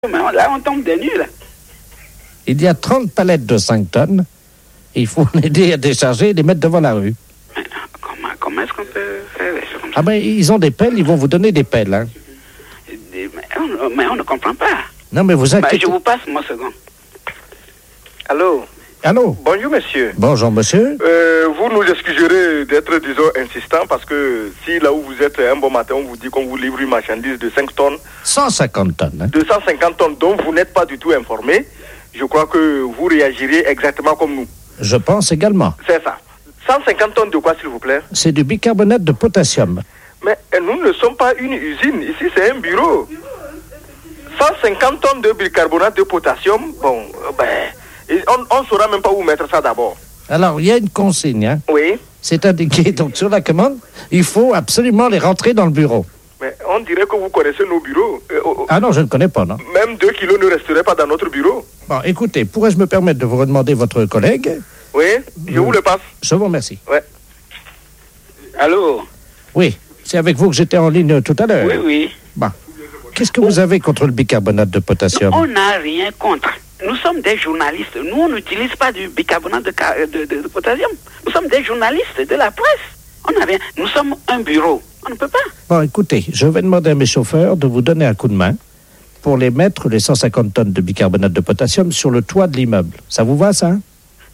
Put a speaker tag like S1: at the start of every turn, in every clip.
S1: Mais là, on tombe des nues, là.
S2: Il y a 30 palettes de 5 tonnes. Il faut l'aider à décharger et les mettre devant la rue.
S1: Comment est-ce qu'on peut faire les choses comme ça?
S2: Ah ben, ils ont des pelles, ils vont vous donner des pelles. Hein.
S1: Mais on ne comprend pas.
S2: Non, mais vous inquiétez...
S1: Je vous passe mon second.
S3: Allô?
S2: Allô?
S3: Bonjour, monsieur.
S2: Bonjour, monsieur.
S3: Vous nous excuserez d'être, disons, insistant, parce que si là où vous êtes un bon matin, on vous dit qu'on vous livre une marchandise de 5 tonnes...
S2: 150 tonnes. Hein.
S3: 250 tonnes dont vous n'êtes pas du tout informé, je crois que vous réagirez exactement comme nous.
S2: Je pense également.
S3: C'est ça. 150 tonnes de quoi, s'il vous plaît?
S2: C'est du bicarbonate de potassium.
S3: Mais nous ne sommes pas une usine. Ici, c'est un bureau. 150 tonnes de bicarbonate de potassium, bon, on ne saura même pas où mettre ça d'abord.
S2: Alors, il y a une consigne. Hein.
S3: Oui.
S2: C'est indiqué donc sur la commande. Il faut absolument les rentrer dans le bureau.
S3: Mais on dirait que vous connaissez nos bureaux.
S2: Ah non, je ne connais pas, non.
S3: Même 2 kilos ne resteraient pas dans notre bureau.
S2: Bon, écoutez, pourrais-je me permettre de vous redemander votre collègue?
S3: Oui, je vous le passe.
S2: Je vous remercie.
S3: Ouais.
S1: Allô?
S2: Oui, c'est avec vous que j'étais en ligne tout à l'heure.
S1: Oui, oui.
S2: Bon. Qu'est-ce que vous avez contre le bicarbonate de potassium?
S1: On n'a rien contre. Nous sommes des journalistes. Nous, on n'utilise pas du bicarbonate de potassium. Nous sommes des journalistes de la presse. On n'a rien. Nous sommes un bureau. On ne peut pas.
S2: Bon, écoutez, je vais demander à mes chauffeurs de vous donner un coup de main pour les mettre, les 150 tonnes de bicarbonate de potassium, sur le toit de l'immeuble. Ça vous va, ça?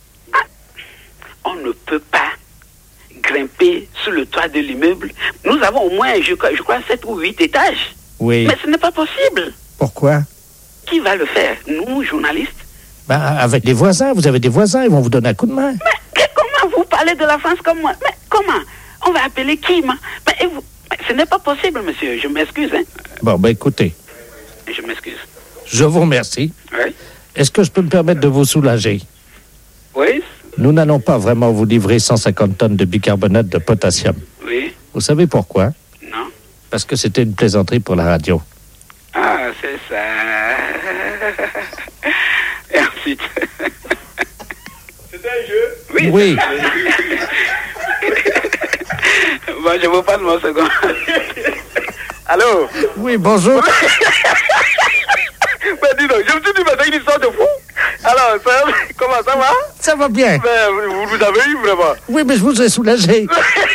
S1: On ne peut pas grimper sur le toit de l'immeuble. Nous avons au moins, je crois, 7 ou 8 étages.
S2: Oui.
S1: Mais ce n'est pas possible.
S2: Pourquoi?
S1: Qui va le faire? Nous, journalistes?
S2: Ben, avec les voisins. Vous avez des voisins, ils vont vous donner un coup de main.
S1: Mais comment vous parlez de la France comme moi? Mais comment? On va appeler qui? Mais ce n'est pas possible, monsieur. Je m'excuse. Hein.
S2: Bon, ben écoutez.
S1: Je m'excuse.
S2: Je vous remercie.
S1: Oui.
S2: Est-ce que je peux me permettre de vous soulager?
S1: Oui.
S2: Nous n'allons pas vraiment vous livrer 150 tonnes de bicarbonate de potassium.
S1: Oui.
S2: Vous savez pourquoi?
S1: Non.
S2: Parce que c'était une plaisanterie pour la radio.
S1: Ah, c'est ça. Et ensuite...
S3: C'était un jeu?
S1: Oui.
S2: Oui.
S1: Bon, je vous passe mon second.
S3: Allô?
S2: Oui, bonjour.
S3: Mais dis donc, je me suis dit, mais c'est une histoire de fou. Alors, comment ça va?
S2: Ça va bien.
S3: Mais vous avez eu vraiment.
S2: Oui, mais je vous ai soulagé.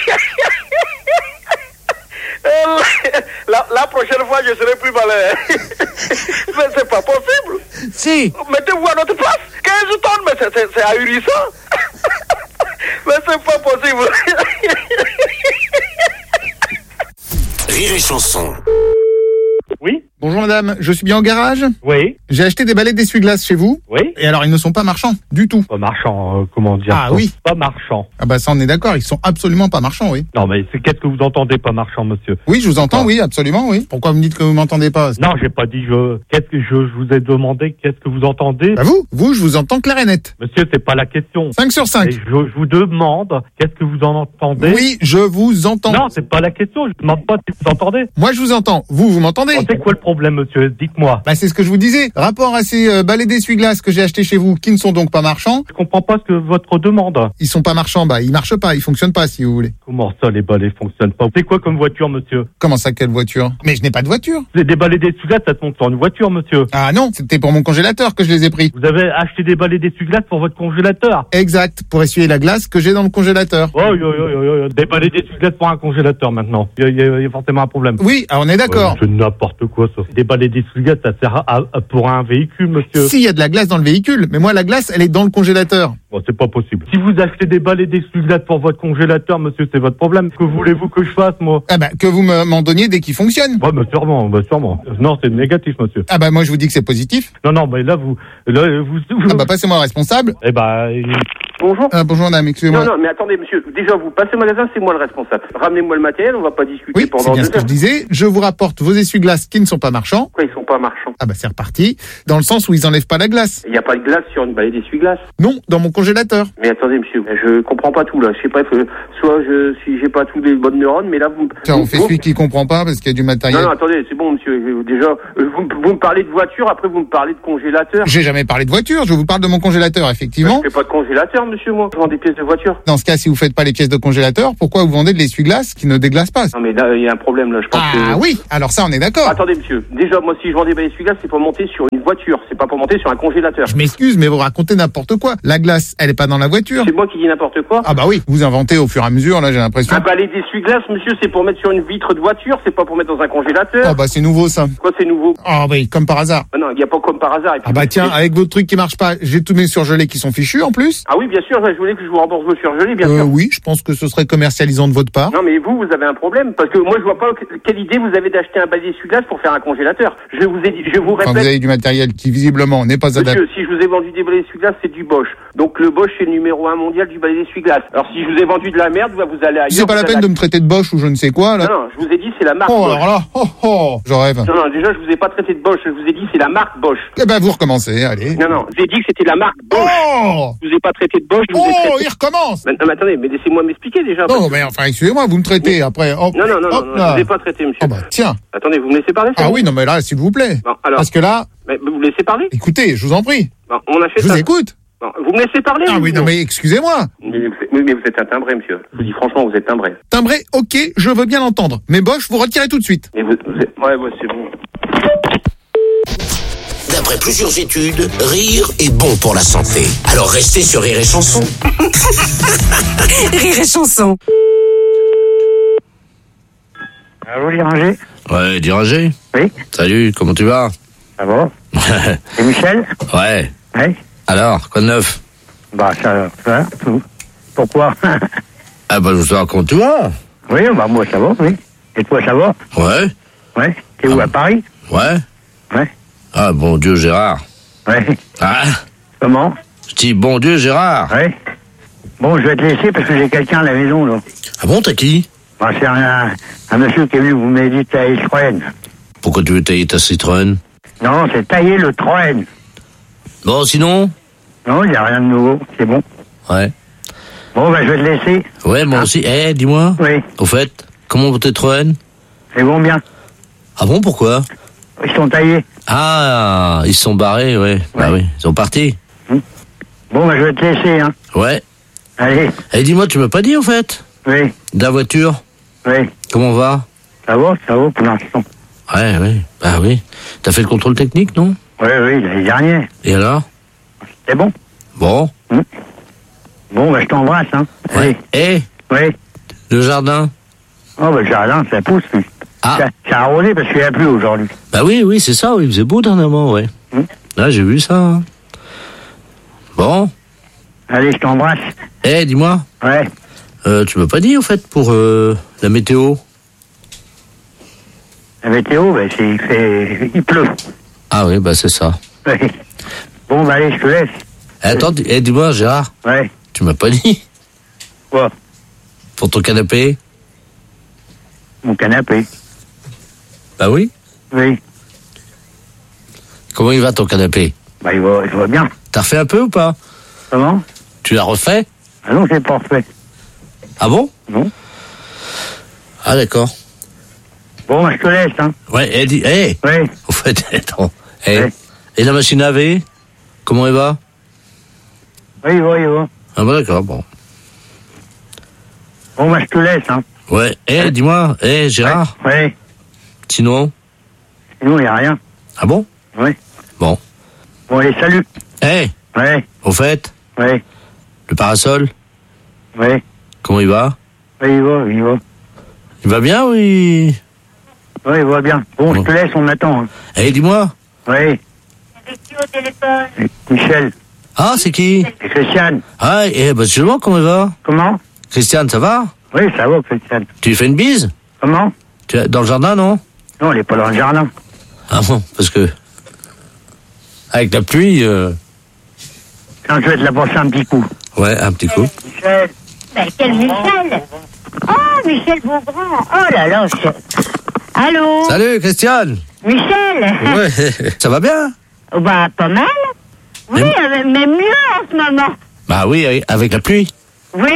S3: La prochaine fois, je serai plus malin. Mais c'est pas possible.
S2: Si.
S3: Mettez-vous à notre place. 15 tonnes, mais c'est ahurissant. Mais c'est pas possible.
S4: Rire et chanson.
S5: Oui,
S6: Bonjour madame, je suis bien au garage?
S5: oui,
S6: J'ai acheté des balais d'essuie-glace chez vous.
S5: oui.
S6: Et alors ils ne sont pas marchands, du tout.
S5: Pas marchand, comment dire
S6: Ah
S5: ça?
S6: oui.
S5: Pas marchand.
S6: Ah bah ça on est d'accord, ils sont absolument pas marchands, oui.
S5: Non, mais qu'est-ce que vous entendez pas marchand, monsieur?
S6: Oui, je vous entends,
S5: Ah.
S6: oui, absolument, oui. Pourquoi vous me dites que vous m'entendez pas?
S5: Non, j'ai pas dit qu'est-ce que je vous ai demandé, qu'est-ce que vous entendez?
S6: Bah vous, je vous entends clair et net.
S5: Monsieur, c'est pas la question.
S6: 5 sur 5.
S5: Et je vous demande, qu'est-ce que vous en entendez?
S6: Oui, je vous entends.
S5: Non, c'est pas la question, je demande pas si vous entendez.
S6: Moi je vous entends. Vous m'entendez?
S5: C'est quoi le problème, monsieur? Dites-moi.
S6: Bah c'est ce que je vous disais. Rapport à ces balais d'essuie-glace que j'ai achetés chez vous, qui ne sont donc pas marchands.
S5: Je comprends pas ce que votre demande.
S6: Ils sont pas marchands, bah ils marchent pas, ils fonctionnent pas si vous voulez.
S5: Comment ça, les balais fonctionnent pas? C'est quoi comme voiture, monsieur?
S6: Comment ça, quelle voiture? Mais je n'ai pas de voiture.
S5: Des balais d'essuie-glace, ça se monte sur une voiture, monsieur.
S6: Ah non, c'était pour mon congélateur que je les ai pris.
S5: Vous avez acheté des balais d'essuie-glace pour votre congélateur?
S6: Exact, pour essuyer la glace que j'ai dans le congélateur.
S5: Oh, des balais d'essuie-glace pour un congélateur maintenant. Il y a forcément un problème.
S6: Oui, ah, on est d'accord.
S5: C'est n'importe quoi ça. Des balais d'essuie-glace, ça sert pour un véhicule, monsieur.
S6: S'il y a de la glace dans le véhicule, mais moi la glace, elle est dans le congélateur.
S5: Bon, c'est pas possible. Si vous achetez des balais d'essuie-glace pour votre congélateur, monsieur, c'est votre problème. Que voulez-vous que je fasse, moi?
S6: Ah bah que vous m'en donniez dès qu'il fonctionne.
S5: Ouais, sûrement. Non, c'est négatif, monsieur.
S6: Ah bah moi je vous dis que c'est positif.
S5: Non, mais là, vous...
S6: Ah bah passez-moi responsable.
S5: Eh bah...
S3: Bonjour.
S6: Ah, bonjour madame, excusez-moi.
S3: Non, mais attendez, monsieur. Déjà, vous passez au magasin, c'est moi le responsable. Ramenez-moi le matériel, on va pas discuter
S6: Oui, c'est
S3: pendant
S6: bien
S3: 2
S6: ce que
S3: heures.
S6: je disais. Je vous rapporte vos essuie-glaces qui ne sont pas marchands.
S3: Pourquoi ils sont pas marchands?
S6: Ah bah c'est reparti. Dans le sens où ils enlèvent pas la glace.
S3: Il n'y a pas de glace sur une balai d'essuie-glace.
S6: Non, dans mon congélateur.
S3: Mais attendez, monsieur, je comprends pas tout, là. Je sais pas, si j'ai pas tous les bonnes neurones, mais là, vous...
S6: Tiens, on fait celui qui comprend pas parce qu'il y a du matériel.
S3: Non, attendez, c'est bon, monsieur. Déjà, vous me parlez de voiture, après vous me parlez de congélateur.
S6: J'ai jamais parlé de voiture, je vous parle de mon congélateur, effectivement.
S3: Je fais pas de congélateur,
S7: monsieur, moi. Je vends des pièces de voiture.
S6: Dans ce cas, si vous faites pas les pièces de congélateur, pourquoi vous vendez de l'essuie-glace qui ne déglace pas?
S7: Non, mais là, il y a un problème, là, je pense
S6: Ah oui, alors ça, on est d'accord.
S7: Attendez, monsieur. Déjà, moi, si je vends des balais essuie-glace, c'est pour monter sur une voiture. C'est pas pour monter sur un congélateur.
S6: Je m'excuse, mais vous racontez n'importe quoi. La glace, elle est pas dans la voiture.
S7: C'est moi qui dis n'importe quoi.
S6: Ah bah oui, vous inventez au fur et à mesure, là, j'ai l'impression.
S7: Un balai d'essuie-glace, monsieur, c'est pour mettre sur une vitre de voiture, c'est pas pour mettre dans un congélateur.
S6: Oh bah c'est nouveau, ça.
S7: Quoi, c'est nouveau?
S6: Ah oui, comme par hasard.
S7: Non, il n'y a pas comme par hasard. Et puis,
S6: Ah bah tiens, avec votre truc qui marche pas, j'ai tous mes surgelés qui sont fichus en plus.
S7: Ah oui, bien sûr, je voulais que je vous rembourse vos surgelés, bien sûr.
S6: Oui, je pense que ce serait commercialisant de votre part.
S7: Non, mais vous avez un problème, parce que moi, je vois pas quelle idée vous avez d'acheter un balai d'essuie-glace pour faire un congélateur. Je vous ai dit, je vous
S6: Quand
S7: répète.
S6: vous avez du matériel qui visiblement n'est pas adapté.
S7: Monsieur, si je vous ai vendu des balais d'essuie-glace, c'est du Bosch. Donc le Bosch, c'est le numéro 1 mondial du balai d'essuie-glace. Alors si je vous ai vendu de la merde, vous allez ailleurs.
S6: C'est pas la peine de me traiter de Bosch ou je ne sais quoi, là.
S7: Non, je vous ai dit, c'est la marque
S6: Oh,
S7: Bosch.
S6: alors là, je rêve.
S7: Non, déjà, je vous ai pas traité de Bosch, je vous ai dit, c'est la marque Bosch.
S6: Eh ben, vous recommencez, allez.
S7: Non, je vous ai dit que c'était la marque Bosch.
S6: Oh!
S7: Je vous ai pas traité de Bosch, je vous ai traité...
S6: Il recommence!
S7: Non, mais attendez, mais laissez-moi m'expliquer déjà.
S6: Non, mais enfin, excusez-moi, vous me traitez après. Hop,
S7: Non,
S6: hop,
S7: je vous ai pas traité, monsieur.
S6: Oh bah, tiens.
S7: Attendez, vous me laissez parler?
S6: Ah oui, non, mais là, s'il vous plaît.
S7: Bon, alors.
S6: Parce que là.
S7: Mais vous me laissez parler?
S6: Écoutez, je vous en prie.
S7: Bon, on a fait
S6: je
S7: ça.
S6: vous écoute.
S7: Bon, vous me laissez parler?
S6: Ah oui, non, mais excusez-moi.
S7: Mais vous êtes un timbré, monsieur. Je vous dis franchement, vous êtes timbré.
S6: Timbré, ok, je veux bien l'entendre. Mais Bosch, vous retirez tout de suite.
S7: Mais vous êtes... Ouais, c'est bon.
S4: D'après plusieurs études, rire est bon pour la santé. Alors restez sur Rire et Chanson.
S8: Rire et Chanson.
S9: Allô, Diranger?
S2: Ouais, Diranger.
S9: Oui.
S2: Salut, comment tu vas?
S9: Ça va? C'est Michel?
S2: Ouais.
S9: Oui.
S2: Alors, quoi de neuf?
S9: Bah, ça tout. Pourquoi?
S2: Ah bah, je veux savoir comment tu vas.
S9: Oui, bah, moi, ça va, oui. Et toi, ça va?
S2: Ouais.
S9: Ouais. T'es où, à Paris?
S2: Ouais.
S9: Ouais.
S2: Ah, bon Dieu, Gérard.
S9: Ouais.
S2: Ah.
S9: Comment?
S2: Je dis bon Dieu, Gérard.
S9: Ouais. Bon, je vais te laisser parce que j'ai quelqu'un à la maison, là.
S2: Ah bon, t'as qui?
S9: Bah, c'est un monsieur qui est venu vous m'aider tailler le Citroën.
S2: Pourquoi tu veux tailler ta Citroën?
S9: Non, c'est tailler le Citroën.
S2: Bon, sinon?
S9: Non, il n'y a rien de nouveau, c'est bon.
S2: Ouais.
S9: Bon, bah, je vais te laisser.
S2: Ouais, moi aussi. Eh, dis-moi.
S9: Oui.
S2: Au fait, comment vont tes Citroën?
S9: Ils vont bien.
S2: Ah bon, pourquoi?
S9: Ils sont taillés.
S2: Ah, ils sont barrés, ouais. Bah oui, ils sont partis.
S9: Bon, bah, je vais te laisser, hein.
S2: Ouais.
S9: Allez.
S2: Eh, dis-moi, tu m'as pas dit, au fait?
S9: Oui.
S2: De la voiture?
S9: Oui.
S2: Comment on va?
S9: Ça va pour l'instant.
S2: Ouais, oui. Bah oui. T'as fait le contrôle technique, non?
S9: Oui, l'année dernière.
S2: Et alors?
S9: C'est bon.
S2: Bon.
S9: Bon, bah, je t'embrasse, hein.
S2: Ouais.
S9: Allez.
S2: Oui. Le jardin?
S9: Oh, bah, le jardin, ça pousse, lui.
S2: Ah.
S9: Ça a arrosé parce qu'il n'y a plus aujourd'hui.
S2: Bah oui, c'est ça, oui. Il faisait beau dernièrement, ouais. Là, j'ai vu ça. Hein. Bon.
S9: Allez, je t'embrasse.
S2: Eh, dis-moi.
S9: Ouais.
S2: Tu m'as pas dit, au fait, pour la météo?
S9: La météo, bah, il pleut.
S2: Ah oui, bah c'est ça.
S9: Ouais. Bon, bah, allez, je te laisse.
S2: Attends, dis-moi, Gérard.
S9: Ouais.
S2: Tu m'as pas dit?
S9: Quoi?
S2: Pour ton canapé?
S9: Mon canapé.
S2: Bah oui.
S9: Oui.
S2: Comment il va, ton canapé?
S9: Bah, il va bien.
S2: T'as refait un peu ou pas?
S9: Comment?
S2: Tu l'as refait?
S9: Ah non, c'est pas refait.
S2: Ah bon?
S9: Non.
S2: Ah d'accord.
S9: Bon, bah, je te laisse, hein.
S2: Ouais,
S9: Oui.
S2: Au fait, attends.
S9: Ouais.
S2: Et la machine à laver? Comment elle va?
S9: Oui, il va.
S2: Ah bah d'accord, bon.
S9: Bon, bah, je te laisse, hein.
S2: Ouais, dis-moi, Gérard?
S9: Ouais.
S2: Sinon,
S9: il n'y a rien.
S2: Ah bon?
S9: Oui.
S2: Bon.
S9: Bon, allez, salut.
S2: Ouais. Au fait?
S9: Ouais.
S2: Le parasol?
S9: Ouais.
S2: Comment il va?
S9: Oui, il va.
S2: Il va bien, oui?
S9: Oui, il va bien. Bon, je te laisse, on attend. Hein.
S2: Dis-moi.
S9: Oui.
S10: Avec qui au téléphone?
S9: Michel.
S2: Ah, c'est qui?
S9: C'est Christiane.
S2: Ah, bah justement, comment il va?
S9: Comment?
S2: Christiane, ça va?
S9: Oui, ça va, Christiane.
S2: Tu lui fais une bise?
S9: Comment?
S2: Tu es dans le jardin, non?
S9: Non, elle est pas dans le jardin.
S2: Ah bon, parce que... Avec la pluie...
S9: Quand je vais te la passer un petit coup.
S2: Ouais, un petit coup.
S9: Michel.
S10: Ben, quel Michel? Oh, Michel Beaugrand. Oh là là, allô?
S2: Salut, Christiane.
S10: Michel.
S2: Ouais, ça va bien?
S10: Bah, pas mal. Oui, mais mieux en ce moment.
S2: Bah oui, avec la pluie.
S10: Oui.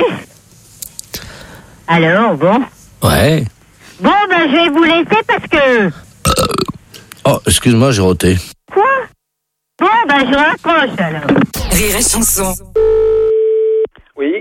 S10: Alors, bon.
S2: Ouais.
S10: Bon, ben, je vais vous laisser parce que...
S2: Oh, excuse-moi, j'ai roté.
S10: Quoi? Bon, ben, je raccroche, alors.
S8: Rire et Chanson.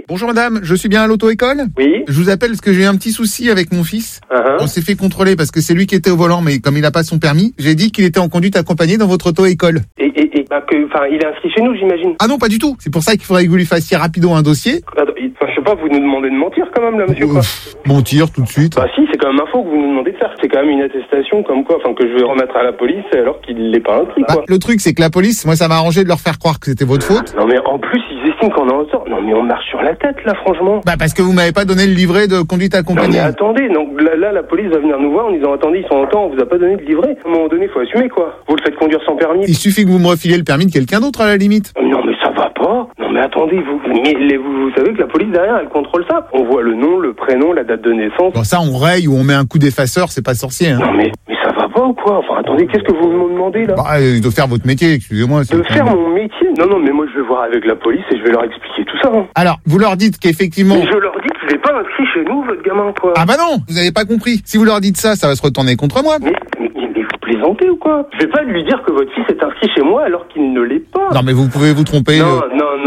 S6: Bonjour madame, je suis bien à l'auto-école ?
S7: Oui.
S6: Je vous appelle parce que j'ai eu un petit souci avec mon fils. On s'est fait contrôler parce que c'est lui qui était au volant, mais comme il n'a pas son permis, j'ai dit qu'il était en conduite accompagnée dans votre auto-école.
S7: Il est inscrit chez nous, j'imagine.
S6: Ah non, pas du tout. C'est pour ça qu'il faudrait que vous lui fassiez rapido un dossier.
S7: Je sais pas, vous nous demandez de mentir quand même là, monsieur, quoi.
S6: Mentir tout de suite.
S7: Bah si, c'est quand même un faux que vous nous demandez de faire. C'est quand même une attestation comme quoi, que je vais remettre à la police alors qu'il n'est pas inscrit, quoi.
S6: Le truc, c'est que la police, moi ça m'a arrangé de leur faire croire que c'était votre faute.
S7: Non mais en plus, ils estiment qu'on est en tort. Non mais on marche sur la tête là, franchement.
S6: Parce que vous m'avez pas donné le livret de conduite accompagnée.
S7: Non mais attendez, donc là la police va venir nous voir en disant attendez, ils sont en tort, on vous a pas donné de livret. À un moment donné, faut assumer, quoi. Vous le faites conduire sans permis.
S6: Il suffit que vous me refiliez le permis de quelqu'un d'autre à la limite.
S7: Non mais ça va pas. Non mais attendez, vous savez que la police derrière, elle contrôle ça. On voit le nom, le prénom, la date de naissance.
S6: Bon, ça on raye ou on met un coup d'effaceur, c'est pas sorcier, hein.
S7: Non mais ça va pas ou quoi? Enfin attendez, qu'est-ce que vous me demandez là?
S6: De faire votre métier, excusez-moi.
S7: De faire mon métier? Non mais moi je vais voir avec la police et je vais leur expliquer tout ça, hein.
S6: Alors, vous leur dites qu'effectivement...
S7: Mais je leur dis qu'il n'est pas inscrit chez nous, votre gamin, quoi.
S6: Ah bah non, vous avez pas compris. Si vous leur dites ça, ça va se retourner contre moi.
S7: Mais vous plaisantez ou quoi? Je vais pas lui dire que votre fils est inscrit chez moi alors qu'il ne l'est pas.
S6: Non mais vous pouvez vous tromper.
S7: Non,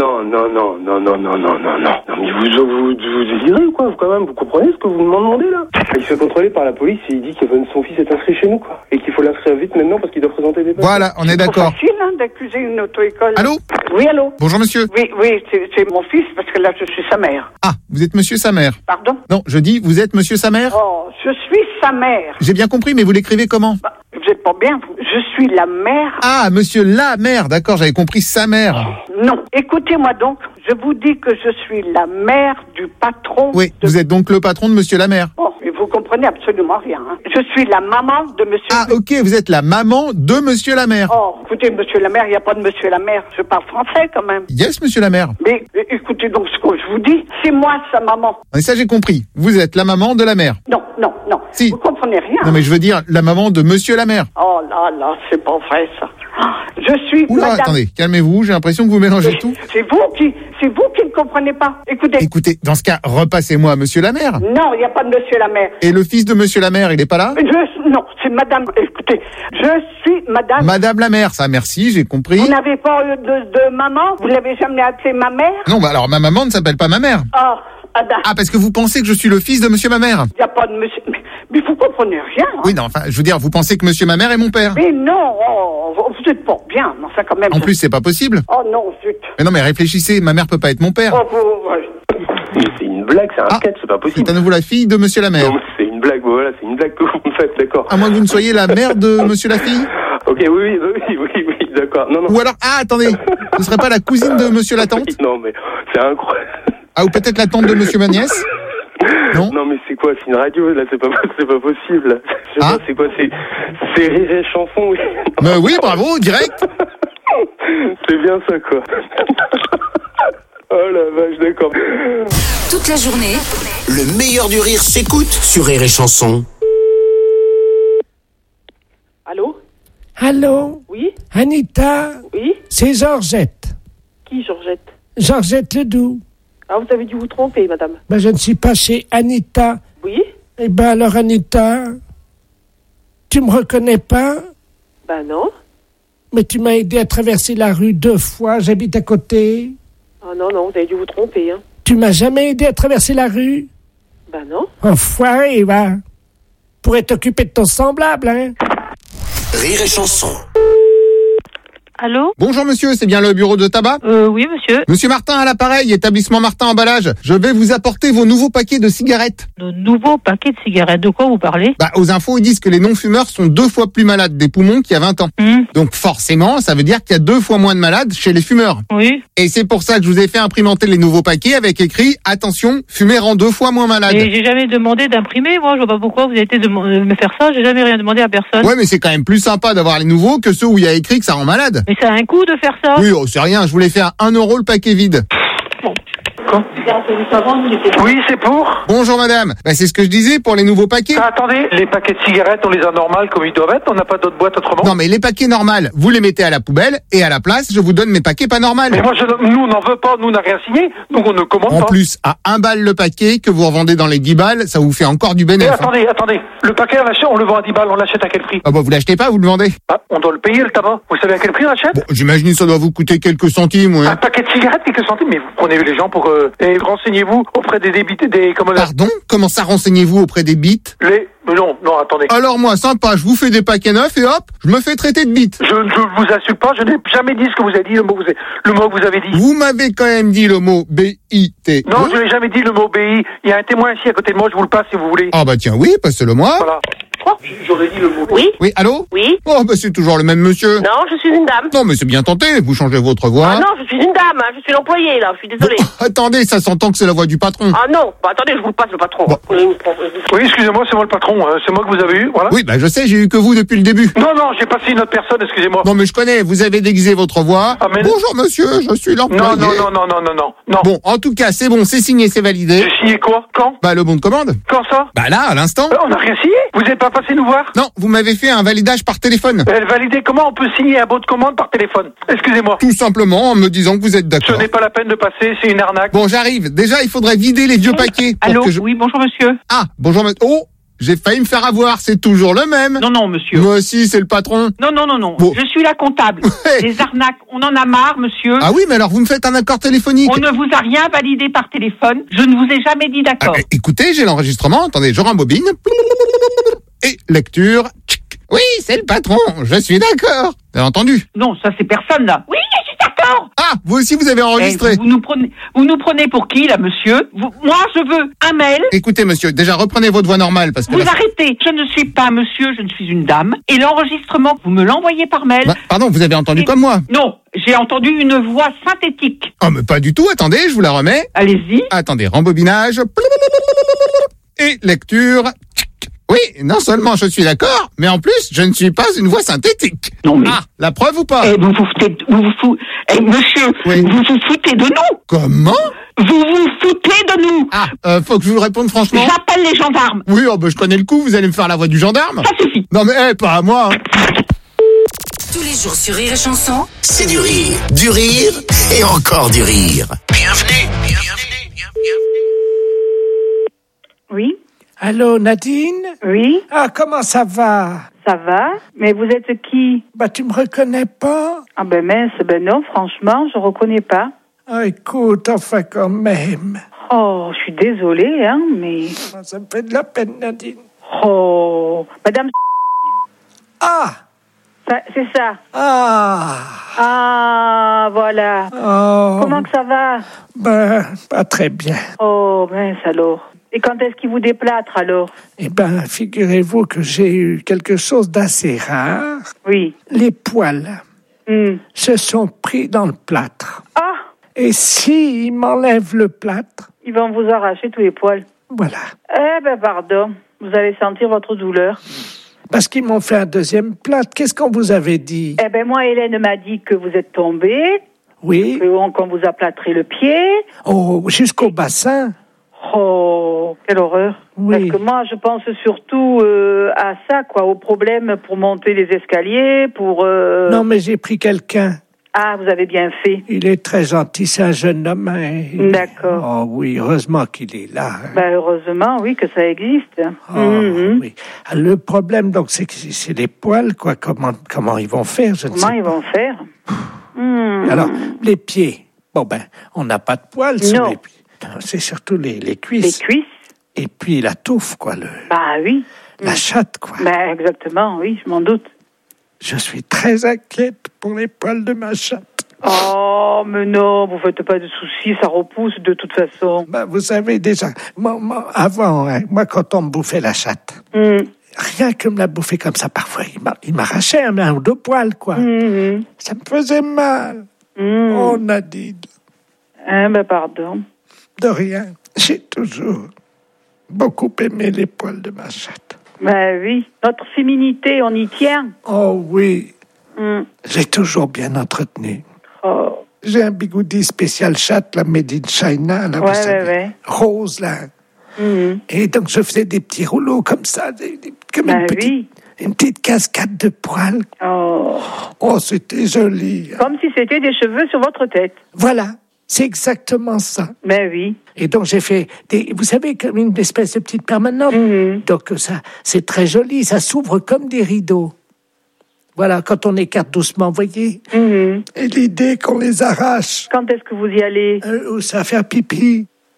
S7: mais vous désirez ou quoi, quand même? Vous comprenez ce que vous m'en demandez là? Il se fait contrôler par la police et il dit que son fils est inscrit chez nous, quoi. Et qu'il faut l'inscrire vite maintenant parce qu'il doit présenter des papiers.
S6: Voilà, on est d'accord.
S1: C'est facile d'accuser une auto-école.
S6: Allô?
S1: Oui, allô?
S6: Bonjour monsieur.
S1: Oui, c'est mon fils parce que là je suis sa mère.
S6: Ah, vous êtes monsieur sa mère.
S1: Pardon?
S6: Non, je dis vous êtes monsieur sa mère.
S1: Oh, je suis sa mère.
S6: J'ai bien compris, mais vous l'écrivez comment?
S1: Vous êtes pas bien, vous. Je suis la mère.
S6: Ah, monsieur la mère, d'accord, j'avais compris sa mère.
S1: Non, écoutez-moi donc, je vous dis que je suis la mère du patron.
S6: Oui, vous êtes donc le patron de monsieur la mère.
S1: Oh, mais vous comprenez absolument rien, hein. Je suis la maman de monsieur...
S6: Ah, ok, vous êtes la maman de monsieur la mère.
S1: Oh, écoutez, monsieur la mère, il n'y a pas de monsieur la mère. Je parle français quand même.
S6: Yes, monsieur la mère.
S1: Mais écoutez donc ce que je vous dis, c'est moi sa maman.
S6: Et ça, j'ai compris. Vous êtes la maman de la mère.
S1: Non.
S6: Si.
S1: Vous comprenez rien.
S6: Non, mais je veux dire la maman de monsieur la mère.
S1: Oh là, c'est pas vrai ça. Je suis
S6: Oula,
S1: madame...
S6: attendez, calmez-vous, j'ai l'impression que vous mélangez tout.
S1: C'est vous qui ne comprenez pas.
S6: Écoutez, dans ce cas, repassez-moi monsieur la mère.
S1: Non, il n'y a pas de monsieur la mère.
S6: Et le fils de monsieur la mère, il est pas là?
S1: Non, c'est madame... Écoutez, je suis madame...
S6: Madame la mère, ça, merci, j'ai compris.
S1: Vous n'avez pas de maman? Vous l'avez jamais appelée ma mère?
S6: Non, alors ma maman ne s'appelle pas ma mère.
S1: Ah,
S6: parce que vous pensez que je suis le fils de monsieur ma mère?
S1: Il n'y a pas de monsieur... Mais vous comprenez rien, hein?
S6: Oui, non, enfin, je veux dire, vous pensez que monsieur ma mère est mon père?
S1: Mais non, vous êtes pas bien, non, ça quand même...
S6: En plus, c'est pas possible.
S1: Oh non, zut.
S6: Mais non, mais réfléchissez, ma mère peut pas être mon père.
S7: C'est une blague, c'est un sketch, c'est pas possible.
S6: C'est à nouveau la fille de monsieur la mère.
S7: Non, c'est une blague, voilà, c'est une blague que vous me faites, d'accord.
S6: À moins que vous ne soyez la mère de monsieur la fille?
S7: Ok, oui, d'accord. Non.
S6: Ou alors, attendez, ce serait pas la cousine de monsieur la tante?
S7: Non, mais c'est incroyable.
S6: Ah, ou peut-être la tante de monsieur ma nièce?
S7: Non, mais c'est quoi? C'est une radio, là, c'est pas possible. Je sais pas, c'est quoi? C'est Rire et Chanson, oui.
S6: Mais oui, bravo, direct.
S7: C'est bien ça, quoi. Oh la vache, d'accord.
S4: Toute la journée, le meilleur du rire s'écoute sur Rire et Chanson.
S8: Allô?
S11: Oui?
S8: Anita?
S11: Oui?
S8: C'est Georgette.
S11: Qui, Georgette?
S8: Georgette Ledoux.
S11: Ah, vous avez dû vous tromper, madame.
S8: Je ne suis pas chez Anita.
S11: Oui?
S8: Alors, Anita, tu me reconnais pas?
S11: Non.
S8: Mais tu m'as aidé à traverser la rue 2 fois, j'habite à côté.
S11: Ah non, vous avez dû vous tromper, hein.
S8: Tu m'as jamais aidé à traverser la rue?
S11: Non.
S8: Enfoiré, va. Pourrais t'occuper de ton semblable, hein.
S4: Rire et Chanson.
S11: Allô?
S6: Bonjour monsieur, c'est bien le bureau de tabac?
S11: Oui, monsieur.
S6: Monsieur Martin à l'appareil, établissement Martin Emballage. Je vais vous apporter vos nouveaux paquets de cigarettes.
S11: De nouveaux paquets de cigarettes, de quoi vous parlez?
S6: Aux infos, ils disent que les non-fumeurs sont 2 fois plus malades des poumons qu'il y a 20 ans. Donc forcément, ça veut dire qu'il y a 2 fois moins de malades chez les fumeurs.
S11: Oui.
S6: Et c'est pour ça que je vous ai fait imprimenter les nouveaux paquets avec écrit « Attention, fumer rend 2 fois moins malade ».
S11: Et j'ai jamais demandé d'imprimer, moi, je vois pas pourquoi vous avez été de me faire ça, j'ai jamais rien demandé à personne.
S6: Ouais, mais c'est quand même plus sympa d'avoir les nouveaux que ceux où il y a écrit que ça rend malade.
S11: Mais ça a un coût de faire ça?
S6: Oui, c'est rien, je voulais faire 1 € le paquet vide.
S12: Oui, c'est pour.
S6: Bonjour madame. C'est ce que je disais pour les nouveaux paquets.
S12: Attendez, les paquets de cigarettes, on les a normales comme ils doivent être, on n'a pas d'autres boîtes autrement.
S6: Non, mais les paquets normales, vous les mettez à la poubelle et à la place, je vous donne mes paquets pas normales.
S12: Mais moi, nous, on n'en veut pas, nous, on n'a rien signé, donc on ne commande pas.
S6: En plus, à 1 balle le paquet, que vous revendez dans les 10 balles, ça vous fait encore du bénéfice.
S12: Attendez, le paquet, on le vend à 10 balles, on l'achète à quel prix?
S6: Vous l'achetez pas, vous le vendez?
S12: On doit le payer, le tabac. Vous savez à quel prix on l'achète?
S6: J'imagine que ça doit vous coûter quelques centimes, ouais.
S12: Un paquet de cigarettes, quelques centimes, mais vous prenez les gens pour... Mais renseignez-vous auprès des débités,
S6: Pardon? Comment ça renseignez-vous auprès des bites?
S12: Mais non, attendez.
S6: Alors moi, sympa, je vous fais des paquets neufs et hop, je me fais traiter de bite.
S12: Je ne vous insulte pas, je n'ai jamais dit ce que vous avez dit, le mot que vous avez dit.
S6: Vous m'avez quand même dit le mot B-I-T.
S12: Non, je n'ai jamais dit le mot BI. Il y a un témoin ici à côté de moi, je vous le passe si vous voulez.
S6: Ah bah tiens, oui, passez-le moi.
S12: Voilà. J'aurais dit le mot.
S13: Oui.
S6: Oui, allô?
S13: Oui.
S6: Oh bah c'est toujours le même monsieur.
S13: Non, je suis une dame.
S6: Non mais c'est bien tenté, vous changez votre voix.
S13: Ah non, je suis une dame, hein. Je suis l'employé là, je suis désolée.
S6: Attendez, ça s'entend que c'est la voix du patron.
S13: Ah non, bah attendez, je vous le passe le patron.
S6: Bon.
S12: Oui, excusez-moi, c'est moi le patron, c'est moi que vous avez eu, voilà.
S6: Oui, bah je sais, j'ai eu que vous depuis le début.
S12: Non, j'ai passé une autre personne, excusez-moi.
S6: Non mais je connais, vous avez déguisé votre voix.
S12: Ah, mais...
S6: Bonjour monsieur, je suis l'employé.
S12: Non.
S6: Bon, en tout cas, c'est bon, c'est signé, c'est validé.
S12: J'ai signé quoi? Quand?
S6: Bah le bon de commande.
S12: Quand ça?
S6: Bah là, à l'instant.
S12: On n'a rien signé. Vous n'êtes pas passé nous voir?
S6: Non, vous m'avez fait un validage par téléphone.
S12: Valider, comment on peut signer un bon de commande par téléphone? Excusez-moi.
S6: Tout simplement en me disant que vous êtes d'accord.
S12: Ce n'est pas la peine de passer, c'est une arnaque.
S6: Bon, j'arrive. Déjà, il faudrait vider les vieux paquets.
S11: Allô? Oui, bonjour monsieur.
S6: Ah, bonjour monsieur. Oh, j'ai failli me faire avoir, c'est toujours le même.
S11: Non, monsieur.
S6: Moi aussi, c'est le patron.
S11: Non.
S6: Bon.
S11: Je suis la comptable.
S6: Ouais.
S11: Les arnaques, on en a marre, monsieur.
S6: Ah oui, mais alors vous me faites un accord téléphonique.
S11: On ne vous a rien validé par téléphone. Je ne vous ai jamais dit d'accord.
S6: Ah, écoutez, j'ai l'enregistrement. Attendez, je rembobine. Et lecture. Oui, c'est le patron. Je suis d'accord. Vous avez entendu?
S11: Non, ça c'est personne là. Oui, je suis d'accord.
S6: Ah, vous aussi vous avez enregistré.
S11: Vous nous prenez pour qui là, monsieur? Moi, je veux un mail.
S6: Écoutez, monsieur, déjà reprenez votre voix normale parce que.
S11: Vous arrêtez. Je ne suis pas monsieur, je ne suis une dame. Et l'enregistrement, vous me l'envoyez par mail.
S6: Bah, pardon, vous avez entendu comme moi?
S11: Non, j'ai entendu une voix synthétique.
S6: Oh, mais pas du tout. Attendez, je vous la remets.
S11: Allez-y.
S6: Attendez, rembobinage. Et lecture. Oui, non seulement je suis d'accord, mais en plus, je ne suis pas une voix synthétique.
S11: Non mais...
S6: Ah, la preuve ou pas?
S11: Monsieur,
S6: oui.
S11: Vous vous foutez de nous.
S6: Comment?
S11: Vous vous foutez de nous.
S6: Ah, faut que je vous réponde franchement.
S11: J'appelle les gendarmes.
S6: Oui, je connais le coup, vous allez me faire la voix du gendarme.
S11: Ça suffit.
S6: Non mais, pas à moi.
S14: Tous les jours sur Rire et Chanson,
S4: c'est du rire et encore du rire. Bienvenue.
S8: Oui. Allô, Nadine?
S10: Oui.
S8: Ah, comment ça va?
S10: Ça va? Mais vous êtes qui?
S8: Bah, tu me reconnais pas?
S10: Ah ben mince, non, franchement, je reconnais pas.
S8: Ah, écoute, enfin quand même.
S10: Oh, je suis désolée, hein, mais...
S8: Ça me fait de la peine, Nadine.
S10: Oh, madame...
S8: Ah!
S10: C'est ça.
S8: Ah,
S10: voilà.
S8: Oh.
S10: Comment que ça va?
S8: Ben, pas très bien.
S10: Oh, mince alors. Et quand est-ce qu'il vous déplâtre alors?
S8: Eh ben, figurez-vous que j'ai eu quelque chose d'assez rare.
S10: Oui.
S8: Les poils se sont pris dans le plâtre.
S10: Ah!
S8: Et s'ils m'enlèvent le plâtre...
S10: Ils vont vous arracher tous les poils.
S8: Voilà.
S10: Eh ben, pardon. Vous allez sentir votre douleur.
S8: Parce qu'ils m'ont fait un deuxième plâtre. Qu'est-ce qu'on vous avait dit?
S10: Eh ben, moi, Hélène m'a dit que vous êtes tombé.
S8: Oui.
S10: Qu'on vous a plâtré le pied.
S8: Oh, jusqu'au bassin.
S10: Oh, quelle horreur.
S8: Oui.
S10: Parce que moi, je pense surtout à ça, quoi, au problème pour monter les escaliers, pour...
S8: Non, mais j'ai pris quelqu'un.
S10: Ah, vous avez bien fait.
S8: Il est très gentil, c'est un jeune homme. Hein.
S10: D'accord.
S8: Oh oui, heureusement qu'il est là. Hein.
S10: Ben, heureusement, oui, que ça existe.
S8: Oui. Le problème, donc, c'est que c'est les poils, quoi. Comment ils vont faire, je ne sais pas.
S10: Comment ils vont faire?
S8: Alors, les pieds. Bon, ben, on n'a pas de poils sur les pieds. C'est surtout les cuisses.
S10: Les cuisses.
S8: Et puis la touffe, quoi.
S10: Bah oui.
S8: La chatte, quoi.
S10: Ben, exactement, oui, je m'en doute.
S8: Je suis très inquiète pour les poils de ma chatte.
S10: Oh, mais non, vous faites pas de soucis, ça repousse de toute façon.
S8: Ben, vous savez déjà, avant, hein, moi, quand on me bouffait la chatte, rien que me la bouffer comme ça, parfois, il m'arrachait un ou deux poils, quoi. Ça me faisait mal. Oh, Nadine.
S10: Ben, pardon.
S8: De rien. J'ai toujours beaucoup aimé les poils de ma chatte.
S10: Ben oui, notre féminité, on y tient.
S8: Oh oui. J'ai toujours bien entretenu.
S10: Oh.
S8: J'ai un bigoudi spécial chatte, la made in China, là, vous savez, rose, là. Et donc, je faisais des petits rouleaux comme ça, comme une petite cascade de poils. Oh, c'était joli.
S10: Comme si c'était des cheveux sur votre tête.
S8: Voilà. C'est exactement ça.
S10: Ben oui.
S8: Et donc j'ai fait vous savez, comme une espèce de petite permanente. Donc ça, c'est très joli, ça s'ouvre comme des rideaux. Voilà, quand on écarte doucement, vous voyez. Et l'idée qu'on les arrache.
S10: Quand est-ce que vous y allez?
S8: Ça va faire pipi.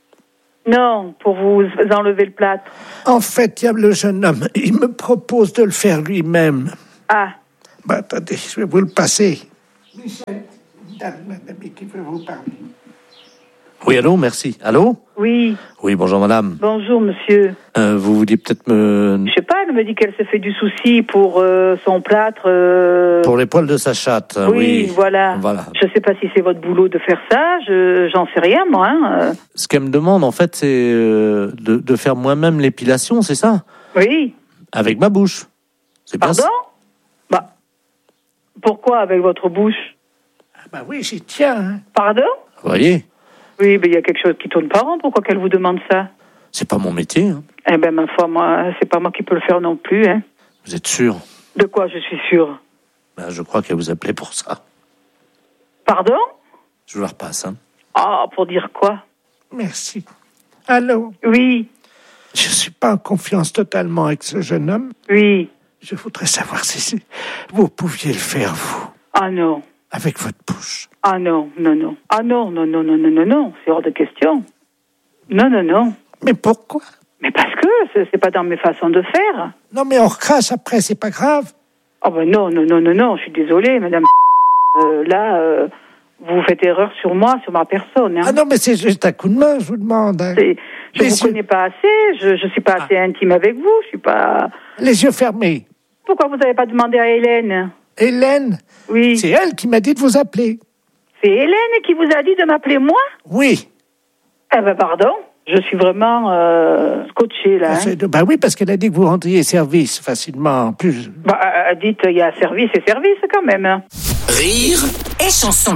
S15: Non, pour vous enlever le plâtre.
S8: En fait, il y a le jeune homme. Il me propose de le faire lui-même.
S15: Ah.
S8: Attendez, je vais vous le passer. Michel, une dame, madame, qui veut vous parler.
S2: Oui, allô, merci. Allô?
S15: Oui.
S2: Oui, bonjour madame.
S15: Bonjour monsieur.
S2: Vous vouliez peut-être me...
S15: Je sais pas, elle me dit qu'elle se fait du souci pour son plâtre.
S2: Pour les poils de sa chatte.
S15: Oui, voilà. Je sais pas si c'est votre boulot de faire ça, j'en sais rien moi. Hein.
S2: Ce qu'elle me demande en fait, c'est de faire moi-même l'épilation, c'est ça?
S15: Oui.
S2: Avec ma bouche. C'est bien ça.
S15: Pardon? Pourquoi avec votre bouche?
S8: Oui, j'y tiens. Hein.
S15: Pardon?
S2: Vous voyez?
S15: Oui, mais il y a quelque chose qui tourne pas rond. Pourquoi qu'elle vous demande ça?
S2: C'est pas mon métier. Hein.
S15: Eh ben, ma foi, moi, c'est pas moi qui peux le faire non plus. Hein.
S2: Vous êtes sûr?
S15: De quoi je suis sûre?
S2: Je crois qu'elle vous appelait pour ça.
S15: Pardon?
S2: Je vous la repasse. Hein.
S15: Ah, pour dire quoi?
S8: Merci. Allô?
S15: Oui.
S8: Je suis pas en confiance totalement avec ce jeune homme.
S15: Oui.
S8: Je voudrais savoir si vous pouviez le faire, vous.
S15: Ah non.
S8: Avec votre bouche.
S15: Ah non. Ah non, c'est hors de question. Non.
S8: Mais pourquoi?
S15: Mais parce que c'est pas dans mes façons de faire.
S8: Non, mais on recrache après, c'est pas grave.
S15: Ah ben non, je suis désolée, madame. Là, vous faites erreur sur moi, sur ma personne. Hein.
S8: Ah non, mais c'est juste un coup de main, je vous demande. Hein.
S15: Je vous connais pas assez, je suis pas assez intime avec vous, je suis pas...
S8: Les yeux fermés.
S15: Pourquoi vous n'avez pas demandé à Hélène?
S8: Hélène?
S15: Oui.
S8: C'est elle qui m'a dit de vous appeler.
S15: C'est Hélène qui vous a dit de m'appeler moi?
S8: Oui.
S15: Eh ben pardon, je suis vraiment scotchée là.
S8: Hein. Oui, parce qu'elle a dit que vous rendriez service facilement. En plus.
S15: Dites, il y a service et service quand même. Hein.
S14: Rire et chanson.